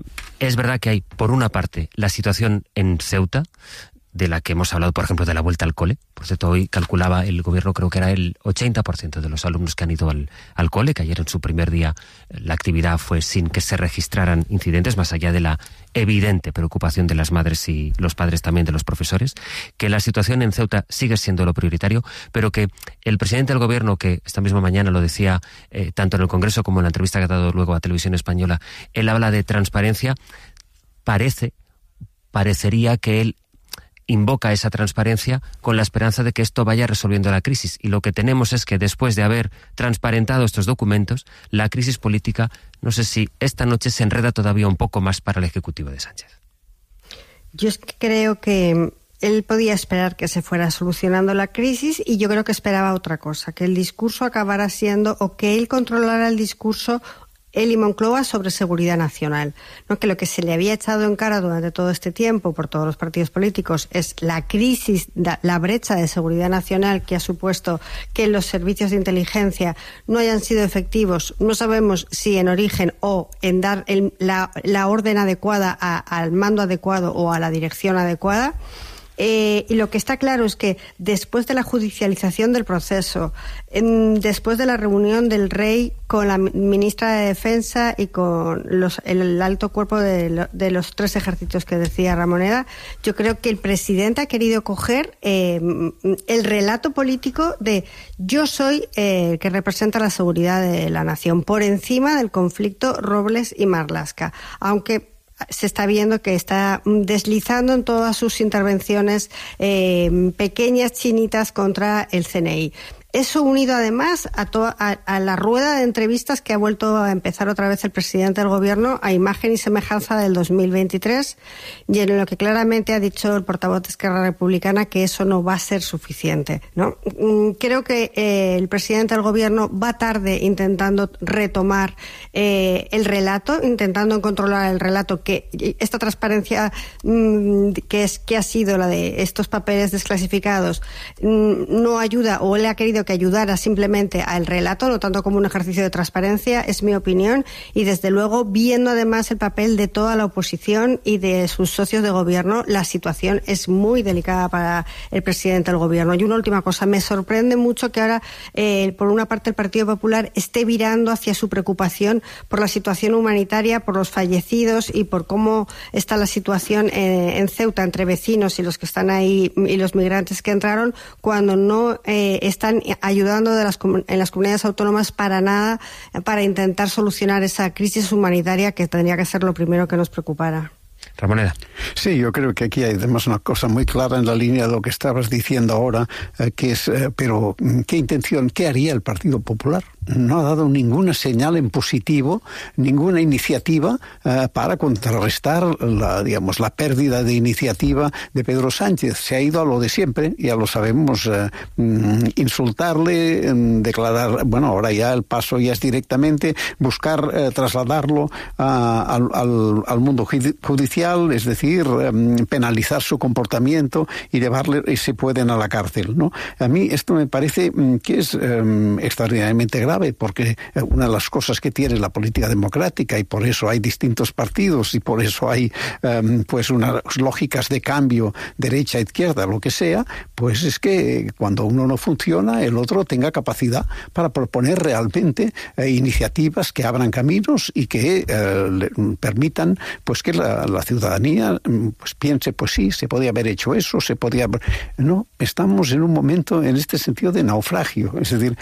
es verdad que hay, por una parte, la situación en Ceuta, de la que hemos hablado, por ejemplo, de la vuelta al cole. Por cierto, hoy calculaba el gobierno, creo que era el 80% de los alumnos que han ido al cole, que ayer en su primer día la actividad fue sin que se registraran incidentes, más allá de la evidente preocupación de las madres y los padres, también de los profesores, que la situación en Ceuta sigue siendo lo prioritario, pero que el presidente del gobierno, que esta misma mañana lo decía tanto en el Congreso como en la entrevista que ha dado luego a Televisión Española, él habla de transparencia, parecería que él invoca esa transparencia con la esperanza de que esto vaya resolviendo la crisis. Y lo que tenemos es que después de haber transparentado estos documentos, la crisis política, no sé si esta noche se enreda todavía un poco más para el Ejecutivo de Sánchez. Yo es que creo que él podía esperar que se fuera solucionando la crisis y yo creo que esperaba otra cosa, que el discurso acabara siendo, o que él controlara el discurso, él y Moncloa, sobre seguridad nacional, ¿no? Que lo que se le había echado en cara durante todo este tiempo por todos los partidos políticos es la crisis, la brecha de seguridad nacional que ha supuesto que los servicios de inteligencia no hayan sido efectivos. No sabemos si en origen o en dar la orden adecuada al mando adecuado o a la dirección adecuada. Y lo que está claro es que después de la judicialización del proceso, después de la reunión del rey con la ministra de Defensa y con el alto cuerpo de los 3 ejércitos que decía Ramoneda, yo creo que el presidente ha querido coger el relato político de yo soy el que representa la seguridad de la nación por encima del conflicto Robles y Marlaska, aunque se está viendo que está deslizando en todas sus intervenciones pequeñas chinitas contra el CNI. Eso unido además a la rueda de entrevistas que ha vuelto a empezar otra vez el presidente del gobierno a imagen y semejanza del 2023, y en lo que claramente ha dicho el portavoz de Esquerra Republicana que eso no va a ser suficiente, ¿no? Creo que el presidente del gobierno va tarde intentando retomar el relato, intentando controlar el relato, que esta transparencia que ha sido la de estos papeles desclasificados no ayuda, o él ha querido que ayudara simplemente al relato, no tanto como un ejercicio de transparencia, es mi opinión, y desde luego viendo además el papel de toda la oposición y de sus socios de gobierno, la situación es muy delicada para el presidente del gobierno. Y una última cosa, me sorprende mucho que ahora por una parte el Partido Popular esté virando hacia su preocupación por la situación humanitaria, por los fallecidos y por cómo está la situación en Ceuta entre vecinos y los que están ahí y los migrantes que entraron, cuando no están ayudando en las comunidades autónomas para nada para intentar solucionar esa crisis humanitaria que tendría que ser lo primero que nos preocupara. Ramoneda. Sí, yo creo que aquí hay además una cosa muy clara en la línea de lo que estabas diciendo ahora, que es, pero ¿qué haría el Partido Popular? No ha dado ninguna señal en positivo, ninguna iniciativa para contrarrestar la pérdida de iniciativa de Pedro Sánchez. Se ha ido a lo de siempre, ya lo sabemos, insultarle, declarar, bueno, ahora ya el paso ya es directamente buscar trasladarlo al mundo judicial, es decir, penalizar su comportamiento y llevarle, si pueden, a la cárcel, ¿no? A mí esto me parece que es extraordinariamente grave, porque una de las cosas que tiene la política democrática, y por eso hay distintos partidos y por eso hay pues unas lógicas de cambio, derecha, izquierda, lo que sea, pues es que cuando uno no funciona, el otro tenga capacidad para proponer realmente iniciativas que abran caminos y que le permitan pues que la ciudadanía pues piense, pues sí, se podía haber hecho eso, se podía haber... No, estamos en un momento en este sentido de naufragio, es decir,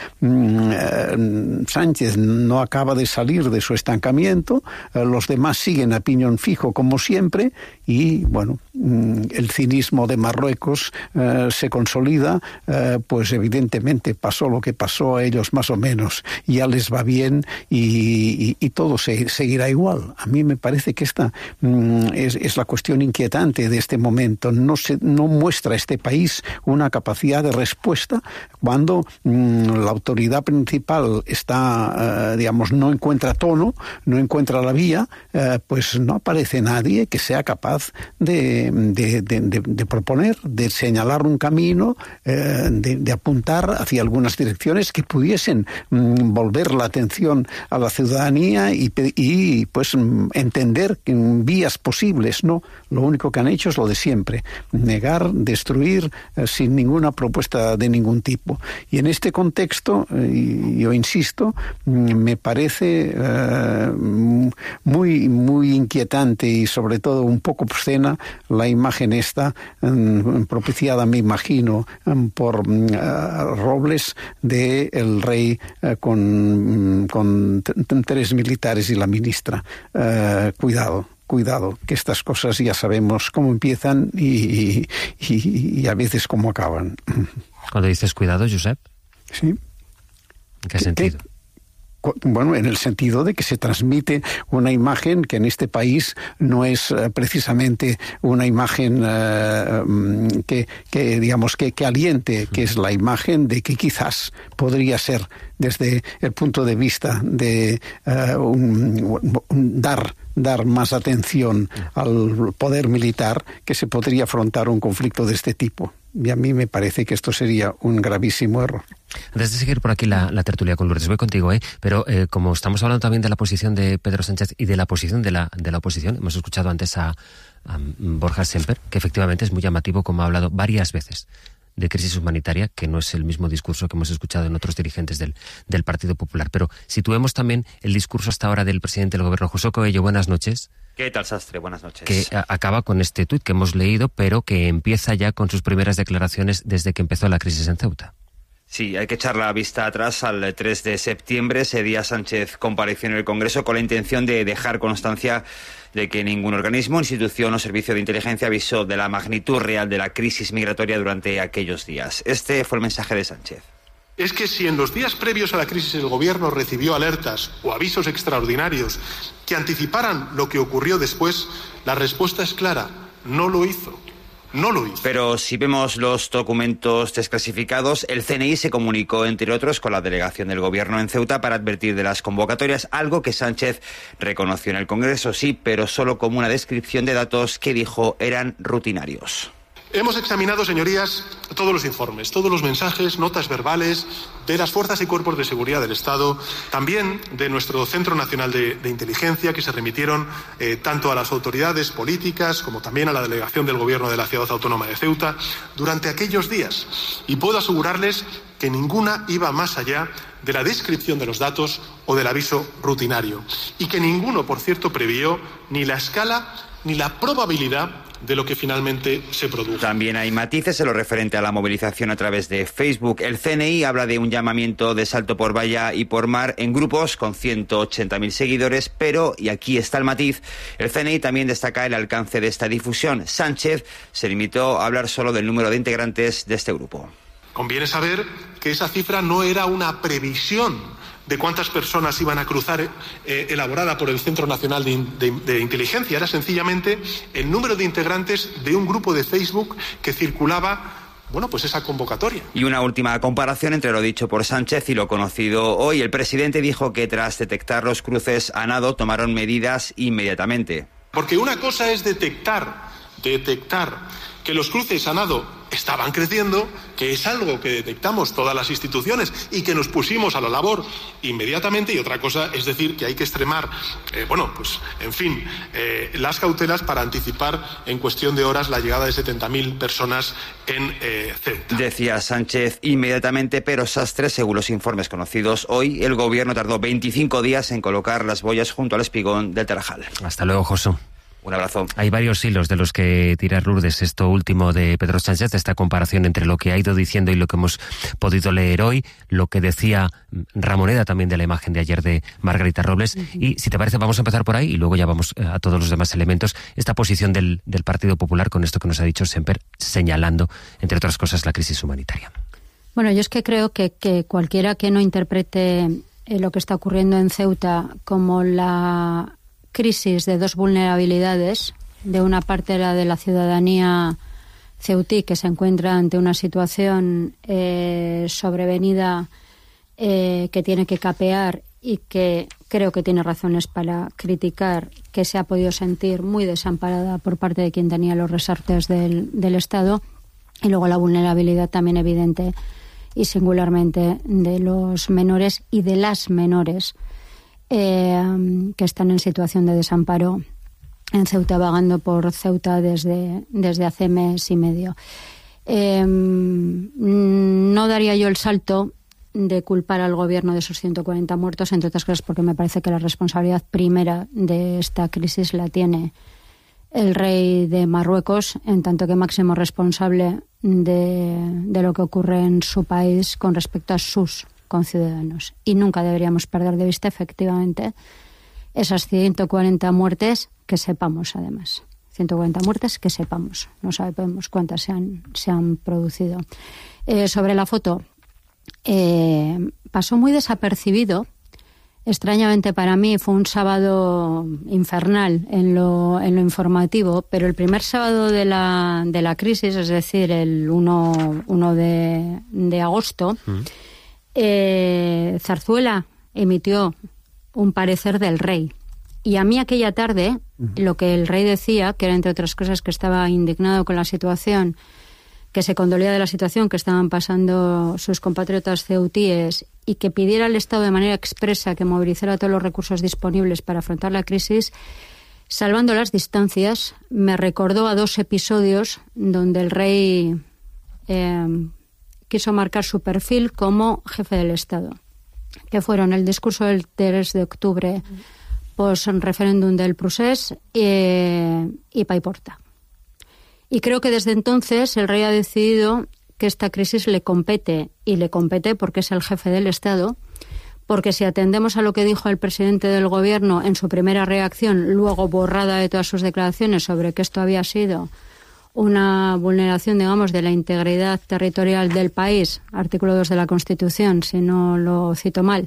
Sánchez no acaba de salir de su estancamiento, los demás siguen a piñón fijo como siempre, y bueno, el cinismo de Marruecos se consolida, pues evidentemente pasó lo que pasó, a ellos más o menos ya les va bien y todo seguirá igual. A mí me parece que esta es la cuestión inquietante de este momento. No muestra este país una capacidad de respuesta cuando la autoridad principal está, no encuentra tono, no encuentra la vía, pues no aparece nadie que sea capaz de proponer, de señalar un camino, de apuntar hacia algunas direcciones que pudiesen volver la atención a la ciudadanía y pues entender que vías posibles, ¿no? Lo único que han hecho es lo de siempre, negar, destruir, sin ninguna propuesta de ningún tipo. Y en este contexto, yo insisto, me parece muy, muy inquietante y sobre todo un poco obscena la imagen esta, propiciada, me imagino, por Robles, de el rey con 3 militares y la ministra. Cuidado, que estas cosas ya sabemos cómo empiezan y a veces cómo acaban. Cuando dices cuidado, Josep. Sí. ¿En qué sentido? bueno, en el sentido de que se transmite una imagen que en este país no es precisamente una imagen que digamos que aliente, que es la imagen de que quizás podría ser, desde el punto de vista de dar más atención al poder militar, que se podría afrontar un conflicto de este tipo. Y a mí me parece que esto sería un gravísimo error. Antes de seguir por aquí la tertulia con Lourdes, voy contigo, pero como estamos hablando también de la posición de Pedro Sánchez y de la posición de la oposición, hemos escuchado antes a Borja Semper, que efectivamente es muy llamativo, como ha hablado varias veces de crisis humanitaria, que no es el mismo discurso que hemos escuchado en otros dirigentes del Partido Popular. Pero situemos también el discurso hasta ahora del presidente del Gobierno, José Coello. Buenas noches. ¿Qué tal, Sastre? Buenas noches. Que acaba con este tuit que hemos leído, pero que empieza ya con sus primeras declaraciones desde que empezó la crisis en Ceuta. Sí, hay que echar la vista atrás al 3 de septiembre. Ese día Sánchez compareció en el Congreso con la intención de dejar constancia de que ningún organismo, institución o servicio de inteligencia avisó de la magnitud real de la crisis migratoria durante aquellos días. Este fue el mensaje de Sánchez. Es que si en los días previos a la crisis el Gobierno recibió alertas o avisos extraordinarios que anticiparan lo que ocurrió después, la respuesta es clara: no lo hizo. No lo hizo. Pero si vemos los documentos desclasificados, el CNI se comunicó, entre otros, con la delegación del Gobierno en Ceuta para advertir de las convocatorias, algo que Sánchez reconoció en el Congreso, sí, pero solo como una descripción de datos que dijo eran rutinarios. Hemos examinado, señorías, todos los informes, todos los mensajes, notas verbales de las fuerzas y cuerpos de seguridad del Estado, también de nuestro Centro Nacional de Inteligencia, que se remitieron tanto a las autoridades políticas como también a la delegación del Gobierno de la Ciudad Autónoma de Ceuta durante aquellos días. Y puedo asegurarles que ninguna iba más allá de la descripción de los datos o del aviso rutinario. Y que ninguno, por cierto, previó ni la escala ni la probabilidad de lo que finalmente se produjo. También hay matices en lo referente a la movilización a través de Facebook. El CNI habla de un llamamiento de salto por valla y por mar en grupos con 180.000 seguidores, pero, y aquí está el matiz, el CNI también destaca el alcance de esta difusión. Sánchez se limitó a hablar solo del número de integrantes de este grupo. Conviene saber que esa cifra no era una previsión de cuántas personas iban a cruzar elaborada por el Centro Nacional de Inteligencia. Era sencillamente el número de integrantes de un grupo de Facebook que circulaba, bueno, pues esa convocatoria. Y una última comparación entre lo dicho por Sánchez y lo conocido hoy. El presidente dijo que tras detectar los cruces a nado tomaron medidas inmediatamente. Porque una cosa es detectar que los cruces a nado estaban creciendo, que es algo que detectamos todas las instituciones y que nos pusimos a la labor inmediatamente, y otra cosa es decir que hay que extremar, las cautelas para anticipar en cuestión de horas la llegada de 70.000 personas en Ceuta. Decía Sánchez inmediatamente, pero Sastre, según los informes conocidos hoy, el Gobierno tardó 25 días en colocar las boyas junto al espigón del Tarajal. Hasta luego, José. Un abrazo. Hay varios hilos de los que tirar, Lourdes, esto último de Pedro Sánchez, esta comparación entre lo que ha ido diciendo y lo que hemos podido leer hoy, lo que decía Ramoneda también de la imagen de ayer de Margarita Robles. Y si te parece, vamos a empezar por ahí y luego ya vamos a todos los demás elementos. Esta posición del Partido Popular con esto que nos ha dicho Semper, señalando, entre otras cosas, la crisis humanitaria. Bueno, yo es que creo que cualquiera que no interprete lo que está ocurriendo en Ceuta como la crisis de dos vulnerabilidades, de una parte la de la ciudadanía ceutí, que se encuentra ante una situación sobrevenida que tiene que capear y que creo que tiene razones para criticar, que se ha podido sentir muy desamparada por parte de quien tenía los resortes del Estado, y luego la vulnerabilidad también evidente y singularmente de los menores y de las menores que están en situación de desamparo en Ceuta, vagando por Ceuta desde hace mes y medio. No daría yo el salto de culpar al Gobierno de esos 140 muertos, entre otras cosas porque me parece que la responsabilidad primera de esta crisis la tiene el rey de Marruecos, en tanto que máximo responsable de lo que ocurre en su país con respecto a sus conciudadanos. Y nunca deberíamos perder de vista, efectivamente, esas 140 muertes que sepamos, además. 140 muertes que sepamos. No sabemos cuántas se han producido. Sobre la foto, pasó muy desapercibido Extrañamente para mí fue un sábado infernal en lo informativo, pero el primer sábado de la crisis, es decir, el 1 de agosto, Zarzuela emitió un parecer del rey. Y a mí aquella tarde, lo que el rey decía, que era entre otras cosas que estaba indignado con la situación, que se condolía de la situación que estaban pasando sus compatriotas ceutíes y que pidiera al Estado de manera expresa que movilizara todos los recursos disponibles para afrontar la crisis, salvando las distancias, me recordó a 2 episodios donde el rey quiso marcar su perfil como jefe del Estado, que fueron el discurso del 3 de octubre post-referéndum del Procés y Paiporta. Y creo que desde entonces el rey ha decidido que esta crisis le compete, y le compete porque es el jefe del Estado, porque si atendemos a lo que dijo el presidente del Gobierno en su primera reacción, luego borrada de todas sus declaraciones sobre que esto había sido una vulneración, digamos, de la integridad territorial del país, artículo 2 de la Constitución, si no lo cito mal,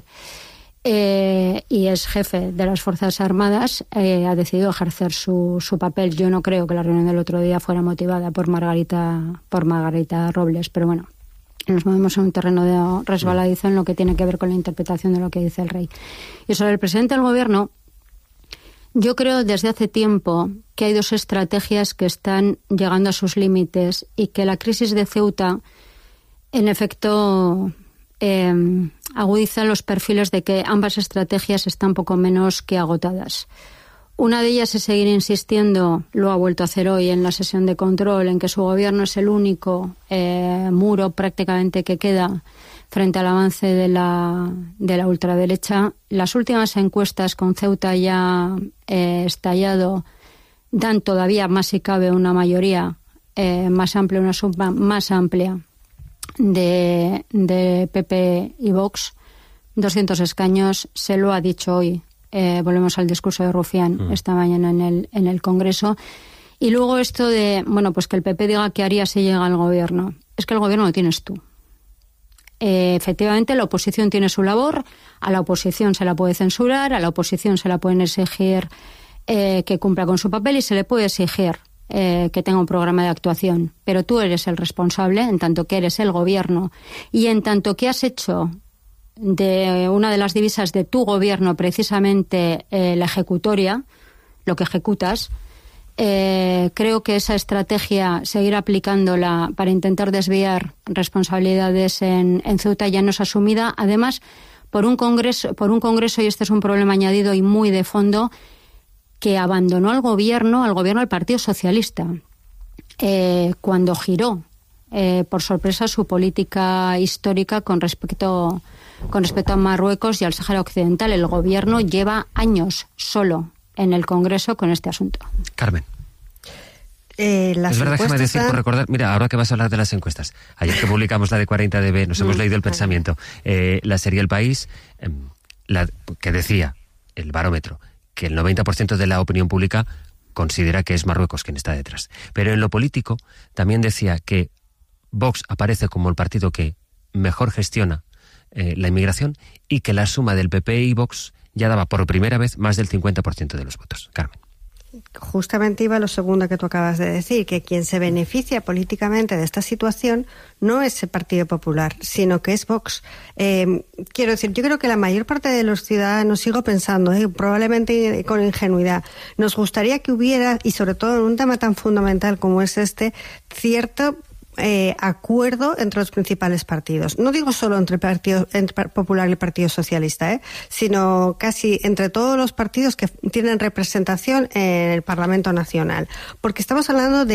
y es jefe de las Fuerzas Armadas, ha decidido ejercer su papel. Yo no creo que la reunión del otro día fuera motivada por Margarita Robles, pero bueno, nos movemos en un terreno resbaladizo en lo que tiene que ver con la interpretación de lo que dice el rey. Y sobre el presidente del Gobierno, yo creo desde hace tiempo que hay 2 estrategias que están llegando a sus límites y que la crisis de Ceuta, en efecto, agudiza los perfiles de que ambas estrategias están poco menos que agotadas. Una de ellas es seguir insistiendo, lo ha vuelto a hacer hoy en la sesión de control, en que su gobierno es el único muro prácticamente que queda frente al avance de la ultraderecha. Las últimas encuestas con Ceuta ya estallado dan todavía más, si cabe, una mayoría más amplia, una suma más amplia de PP y Vox, 200 escaños. Se lo ha dicho hoy, volvemos al discurso de Rufián esta mañana en el Congreso. Y luego esto de, bueno, pues que el PP diga qué haría si llega al Gobierno. Es que el Gobierno lo tienes tú. Efectivamente, la oposición tiene su labor, a la oposición se la puede censurar, a la oposición se la pueden exigir que cumpla con su papel y se le puede exigir que tenga un programa de actuación, pero tú eres el responsable en tanto que eres el Gobierno y en tanto que has hecho de una de las divisas de tu Gobierno precisamente la ejecutoria, lo que ejecutas. Creo que esa estrategia, seguir aplicándola para intentar desviar responsabilidades en Ceuta, ya no es asumida, además por un congreso, y este es un problema añadido y muy de fondo, que abandonó al gobierno del Partido Socialista cuando giró por sorpresa su política histórica con respecto a Marruecos y al Sáhara Occidental. El gobierno lleva años solo en el Congreso con este asunto. Carmen. Es verdad, déjame decir, por recordar, mira, ahora que vas a hablar de las encuestas, ayer que publicamos la de 40dB, nos hemos leído el pensamiento, la serie El País, que decía, el barómetro, que el 90% de la opinión pública considera que es Marruecos quien está detrás. Pero en lo político también decía que Vox aparece como el partido que mejor gestiona la inmigración y que la suma del PP y Vox ya daba por primera vez más del 50% de los votos. Carmen. Justamente iba lo segundo que tú acabas de decir, que quien se beneficia políticamente de esta situación no es el Partido Popular, sino que es Vox. Quiero decir, yo creo que la mayor parte de los ciudadanos, sigo pensando, probablemente con ingenuidad, nos gustaría que hubiera, y sobre todo en un tema tan fundamental como es este, cierto acuerdo entre los principales partidos. No digo solo entre el Popular y el Partido Socialista, sino casi entre todos los partidos que tienen representación en el Parlamento Nacional. Porque estamos hablando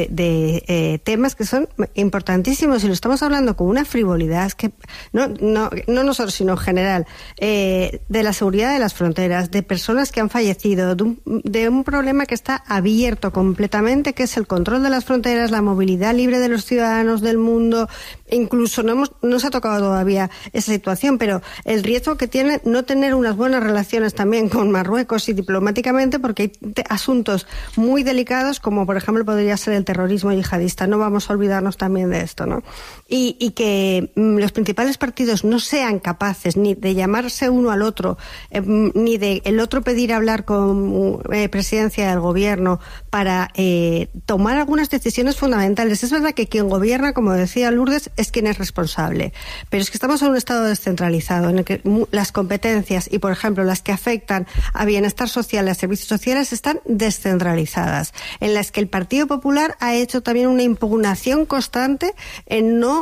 de temas que son importantísimos y lo estamos hablando con una frivolidad que no nosotros, sino en general, de la seguridad de las fronteras, de personas que han fallecido, de un problema que está abierto completamente, que es el control de las fronteras, la movilidad libre de los ciudadanos del mundo, Incluso no se ha tocado todavía esa situación, pero el riesgo que tiene no tener unas buenas relaciones también con Marruecos y diplomáticamente, porque hay asuntos muy delicados, como por ejemplo podría ser el terrorismo yihadista. No vamos a olvidarnos también de esto, ¿no? Y que los principales partidos no sean capaces ni de llamarse uno al otro, ni de el otro pedir hablar con presidencia del gobierno para tomar algunas decisiones fundamentales. Es verdad que quien gobierna, como decía Lourdes, es quien es responsable. Pero es que estamos en un estado descentralizado en el que las competencias y, por ejemplo, las que afectan a bienestar social y a servicios sociales están descentralizadas, en las que el Partido Popular ha hecho también una impugnación constante en no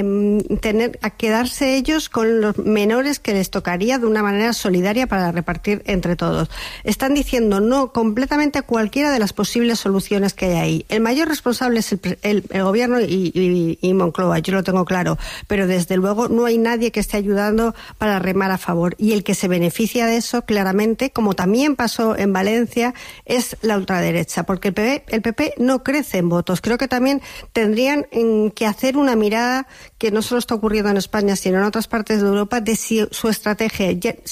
tener a quedarse ellos con los menores que les tocaría de una manera solidaria para repartir entre todos. Están diciendo no completamente a cualquiera de las posibles soluciones que hay ahí. El mayor responsable es el gobierno y Moncloa, yo lo tengo claro, pero desde luego no hay nadie que esté ayudando para remar a favor. Y el que se beneficia de eso, claramente, como también pasó en Valencia, es la ultraderecha, porque el PP no crece en votos. Creo que también tendrían que hacer una mirada que no solo está ocurriendo en España, sino en otras partes de Europa, de si su estrategia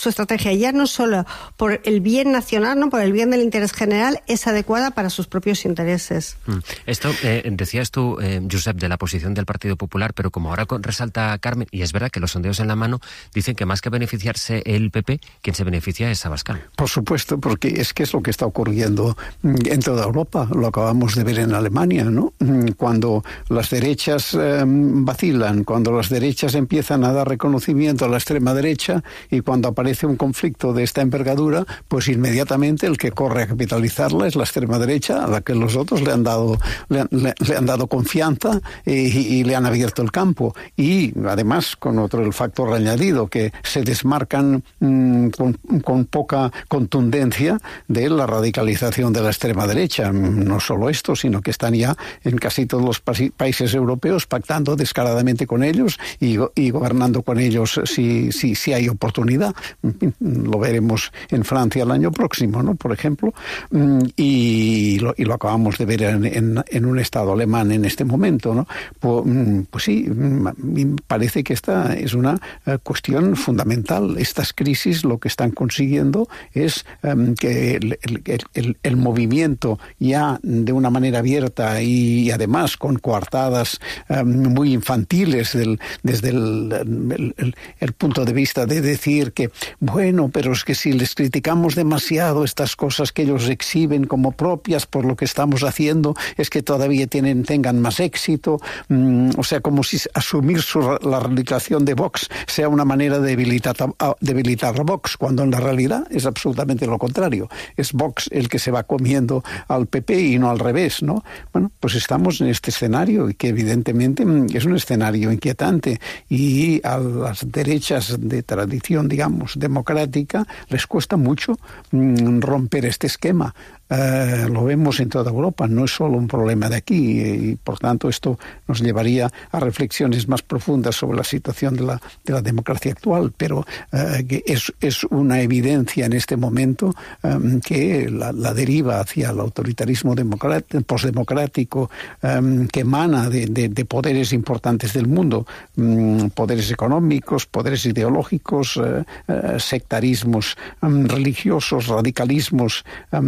ya no solo por el bien nacional, no por el bien del interés general, es adecuada para sus propios intereses. Esto decías tú, Josep, de la posición del Partido Popular, pero como ahora resalta Carmen, y es verdad que los sondeos en la mano dicen que más que beneficiarse el PP, quien se beneficia es Abascal. Por supuesto, porque es que es lo que está ocurriendo en toda Europa. Lo acabamos de ver en Alemania, ¿no? Cuando las derechas vacilan, cuando las derechas empiezan a dar reconocimiento a la extrema derecha y cuando aparece un conflicto de esta envergadura, pues inmediatamente el que corre a capitalizarla es la extrema derecha, a la que los otros le han dado confianza y le han abierto el campo. Y además con el factor añadido, que se desmarcan con poca contundencia de la radicalización de la extrema derecha. No solo esto, sino que están ya en casi todos los países europeos pactando descaradamente con ellos y gobernando con ellos si hay oportunidad. Lo veremos en Francia el año próximo, ¿no? Por ejemplo, y lo acabamos de ver en un Estado alemán en este momento, ¿no? Pues sí, me parece que esta es una cuestión fundamental. Estas crisis lo que están consiguiendo es que el movimiento ya de una manera abierta y además con coartadas muy infantiles desde el punto de vista de decir que, bueno, pero es que si les criticamos demasiado estas cosas que ellos exhiben como propias por lo que estamos haciendo, es que todavía tengan más éxito. O sea, como si asumir la radicalización de Vox sea una manera de debilitar a Vox, cuando en la realidad es absolutamente lo contrario. Es Vox el que se va comiendo al PP y no al revés, ¿no? Bueno, pues estamos en este escenario y que evidentemente es un escenario inquietante, y a las derechas de tradición, digamos, democrática, les cuesta mucho romper este esquema. Lo vemos en toda Europa, no es solo un problema de aquí, y por tanto esto nos llevaría a reflexiones más profundas sobre la situación de la democracia actual, pero que es una evidencia en este momento que la deriva hacia el autoritarismo postdemocrático que emana de poderes importantes del mundo, poderes económicos, poderes ideológicos, sectarismos religiosos, radicalismos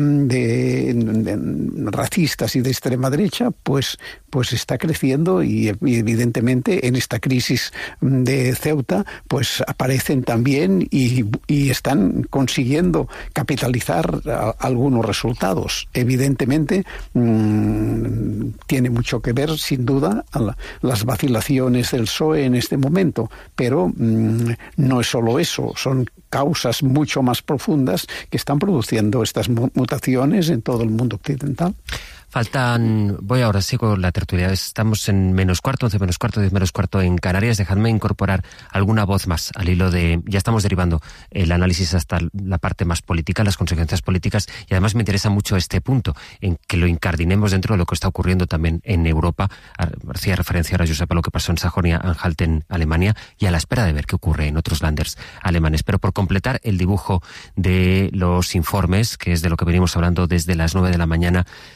racistas y de extrema derecha, pues está creciendo, y evidentemente en esta crisis de Ceuta pues aparecen también y están consiguiendo capitalizar algunos resultados. Evidentemente tiene mucho que ver, sin duda, las vacilaciones del PSOE en este momento, pero no es solo eso, son causas mucho más profundas que están produciendo estas mutaciones en todo el mundo occidental. Voy ahora sí con la tertulia. Estamos en -4, 11 -4, 10 -4 en Canarias. Dejadme incorporar alguna voz más al hilo de... Ya estamos derivando el análisis hasta la parte más política, las consecuencias políticas, y además me interesa mucho este punto, en que lo incardinemos dentro de lo que está ocurriendo también en Europa. Hacía referencia ahora, Josep, a lo que pasó en Sajonia-Anhalt en Alemania, y a la espera de ver qué ocurre en otros landers alemanes. Pero por completar el dibujo de los informes, que es de lo que venimos hablando desde las 9 de la mañana sobre Ceuta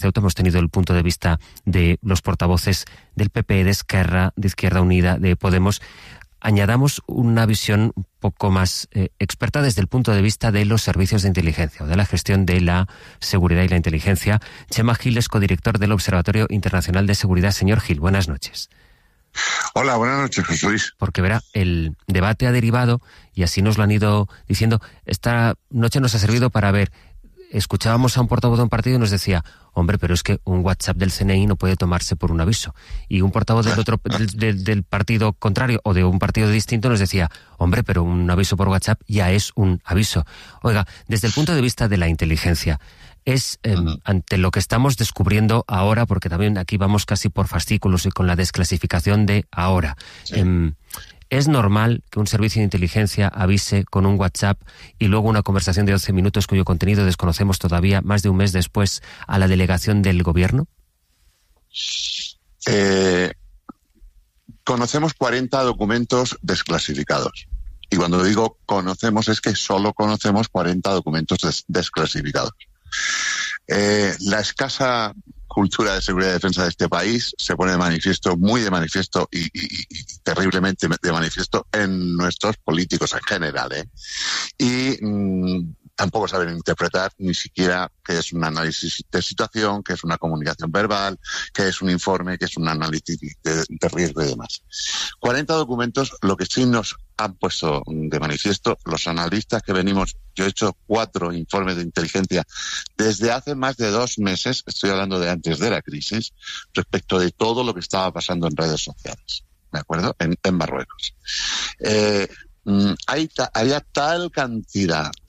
Ceuta. Hemos tenido el punto de vista de los portavoces del PP, de Esquerra, de Izquierda Unida, de Podemos. Añadamos una visión un poco más experta desde el punto de vista de los servicios de inteligencia o de la gestión de la seguridad y la inteligencia. Chema Gil es codirector del Observatorio Internacional de Seguridad. Señor Gil, buenas noches. Hola, buenas noches, José Luis. Porque verá, el debate ha derivado, y así nos lo han ido diciendo, esta noche nos ha servido para ver. Escuchábamos a un portavoz de un partido y nos decía, hombre, pero es que un WhatsApp del CNI no puede tomarse por un aviso. Y un portavoz del partido contrario o de un partido distinto nos decía, hombre, pero un aviso por WhatsApp ya es un aviso. Oiga, desde el punto de vista de la inteligencia, es ante lo que estamos descubriendo ahora, porque también aquí vamos casi por fascículos y con la desclasificación de ahora. Sí. ¿Es normal que un servicio de inteligencia avise con un WhatsApp y luego una conversación de 11 minutos cuyo contenido desconocemos todavía más de un mes después a la delegación del gobierno? Conocemos 40 documentos desclasificados. Y cuando digo conocemos es que solo conocemos 40 documentos desclasificados. La escasa cultura de seguridad y defensa de este país se pone de manifiesto, muy de manifiesto y terriblemente de manifiesto en nuestros políticos en general, y tampoco saben interpretar ni siquiera qué es un análisis de situación, qué es una comunicación verbal, qué es un informe, qué es un análisis de riesgo y demás. 40 documentos, lo que sí nos han puesto de manifiesto los analistas que venimos. Yo he hecho 4 informes de inteligencia desde hace más de 2 meses, estoy hablando de antes de la crisis, respecto de todo lo que estaba pasando en redes sociales, ¿de acuerdo? En Marruecos. Había tal cantidad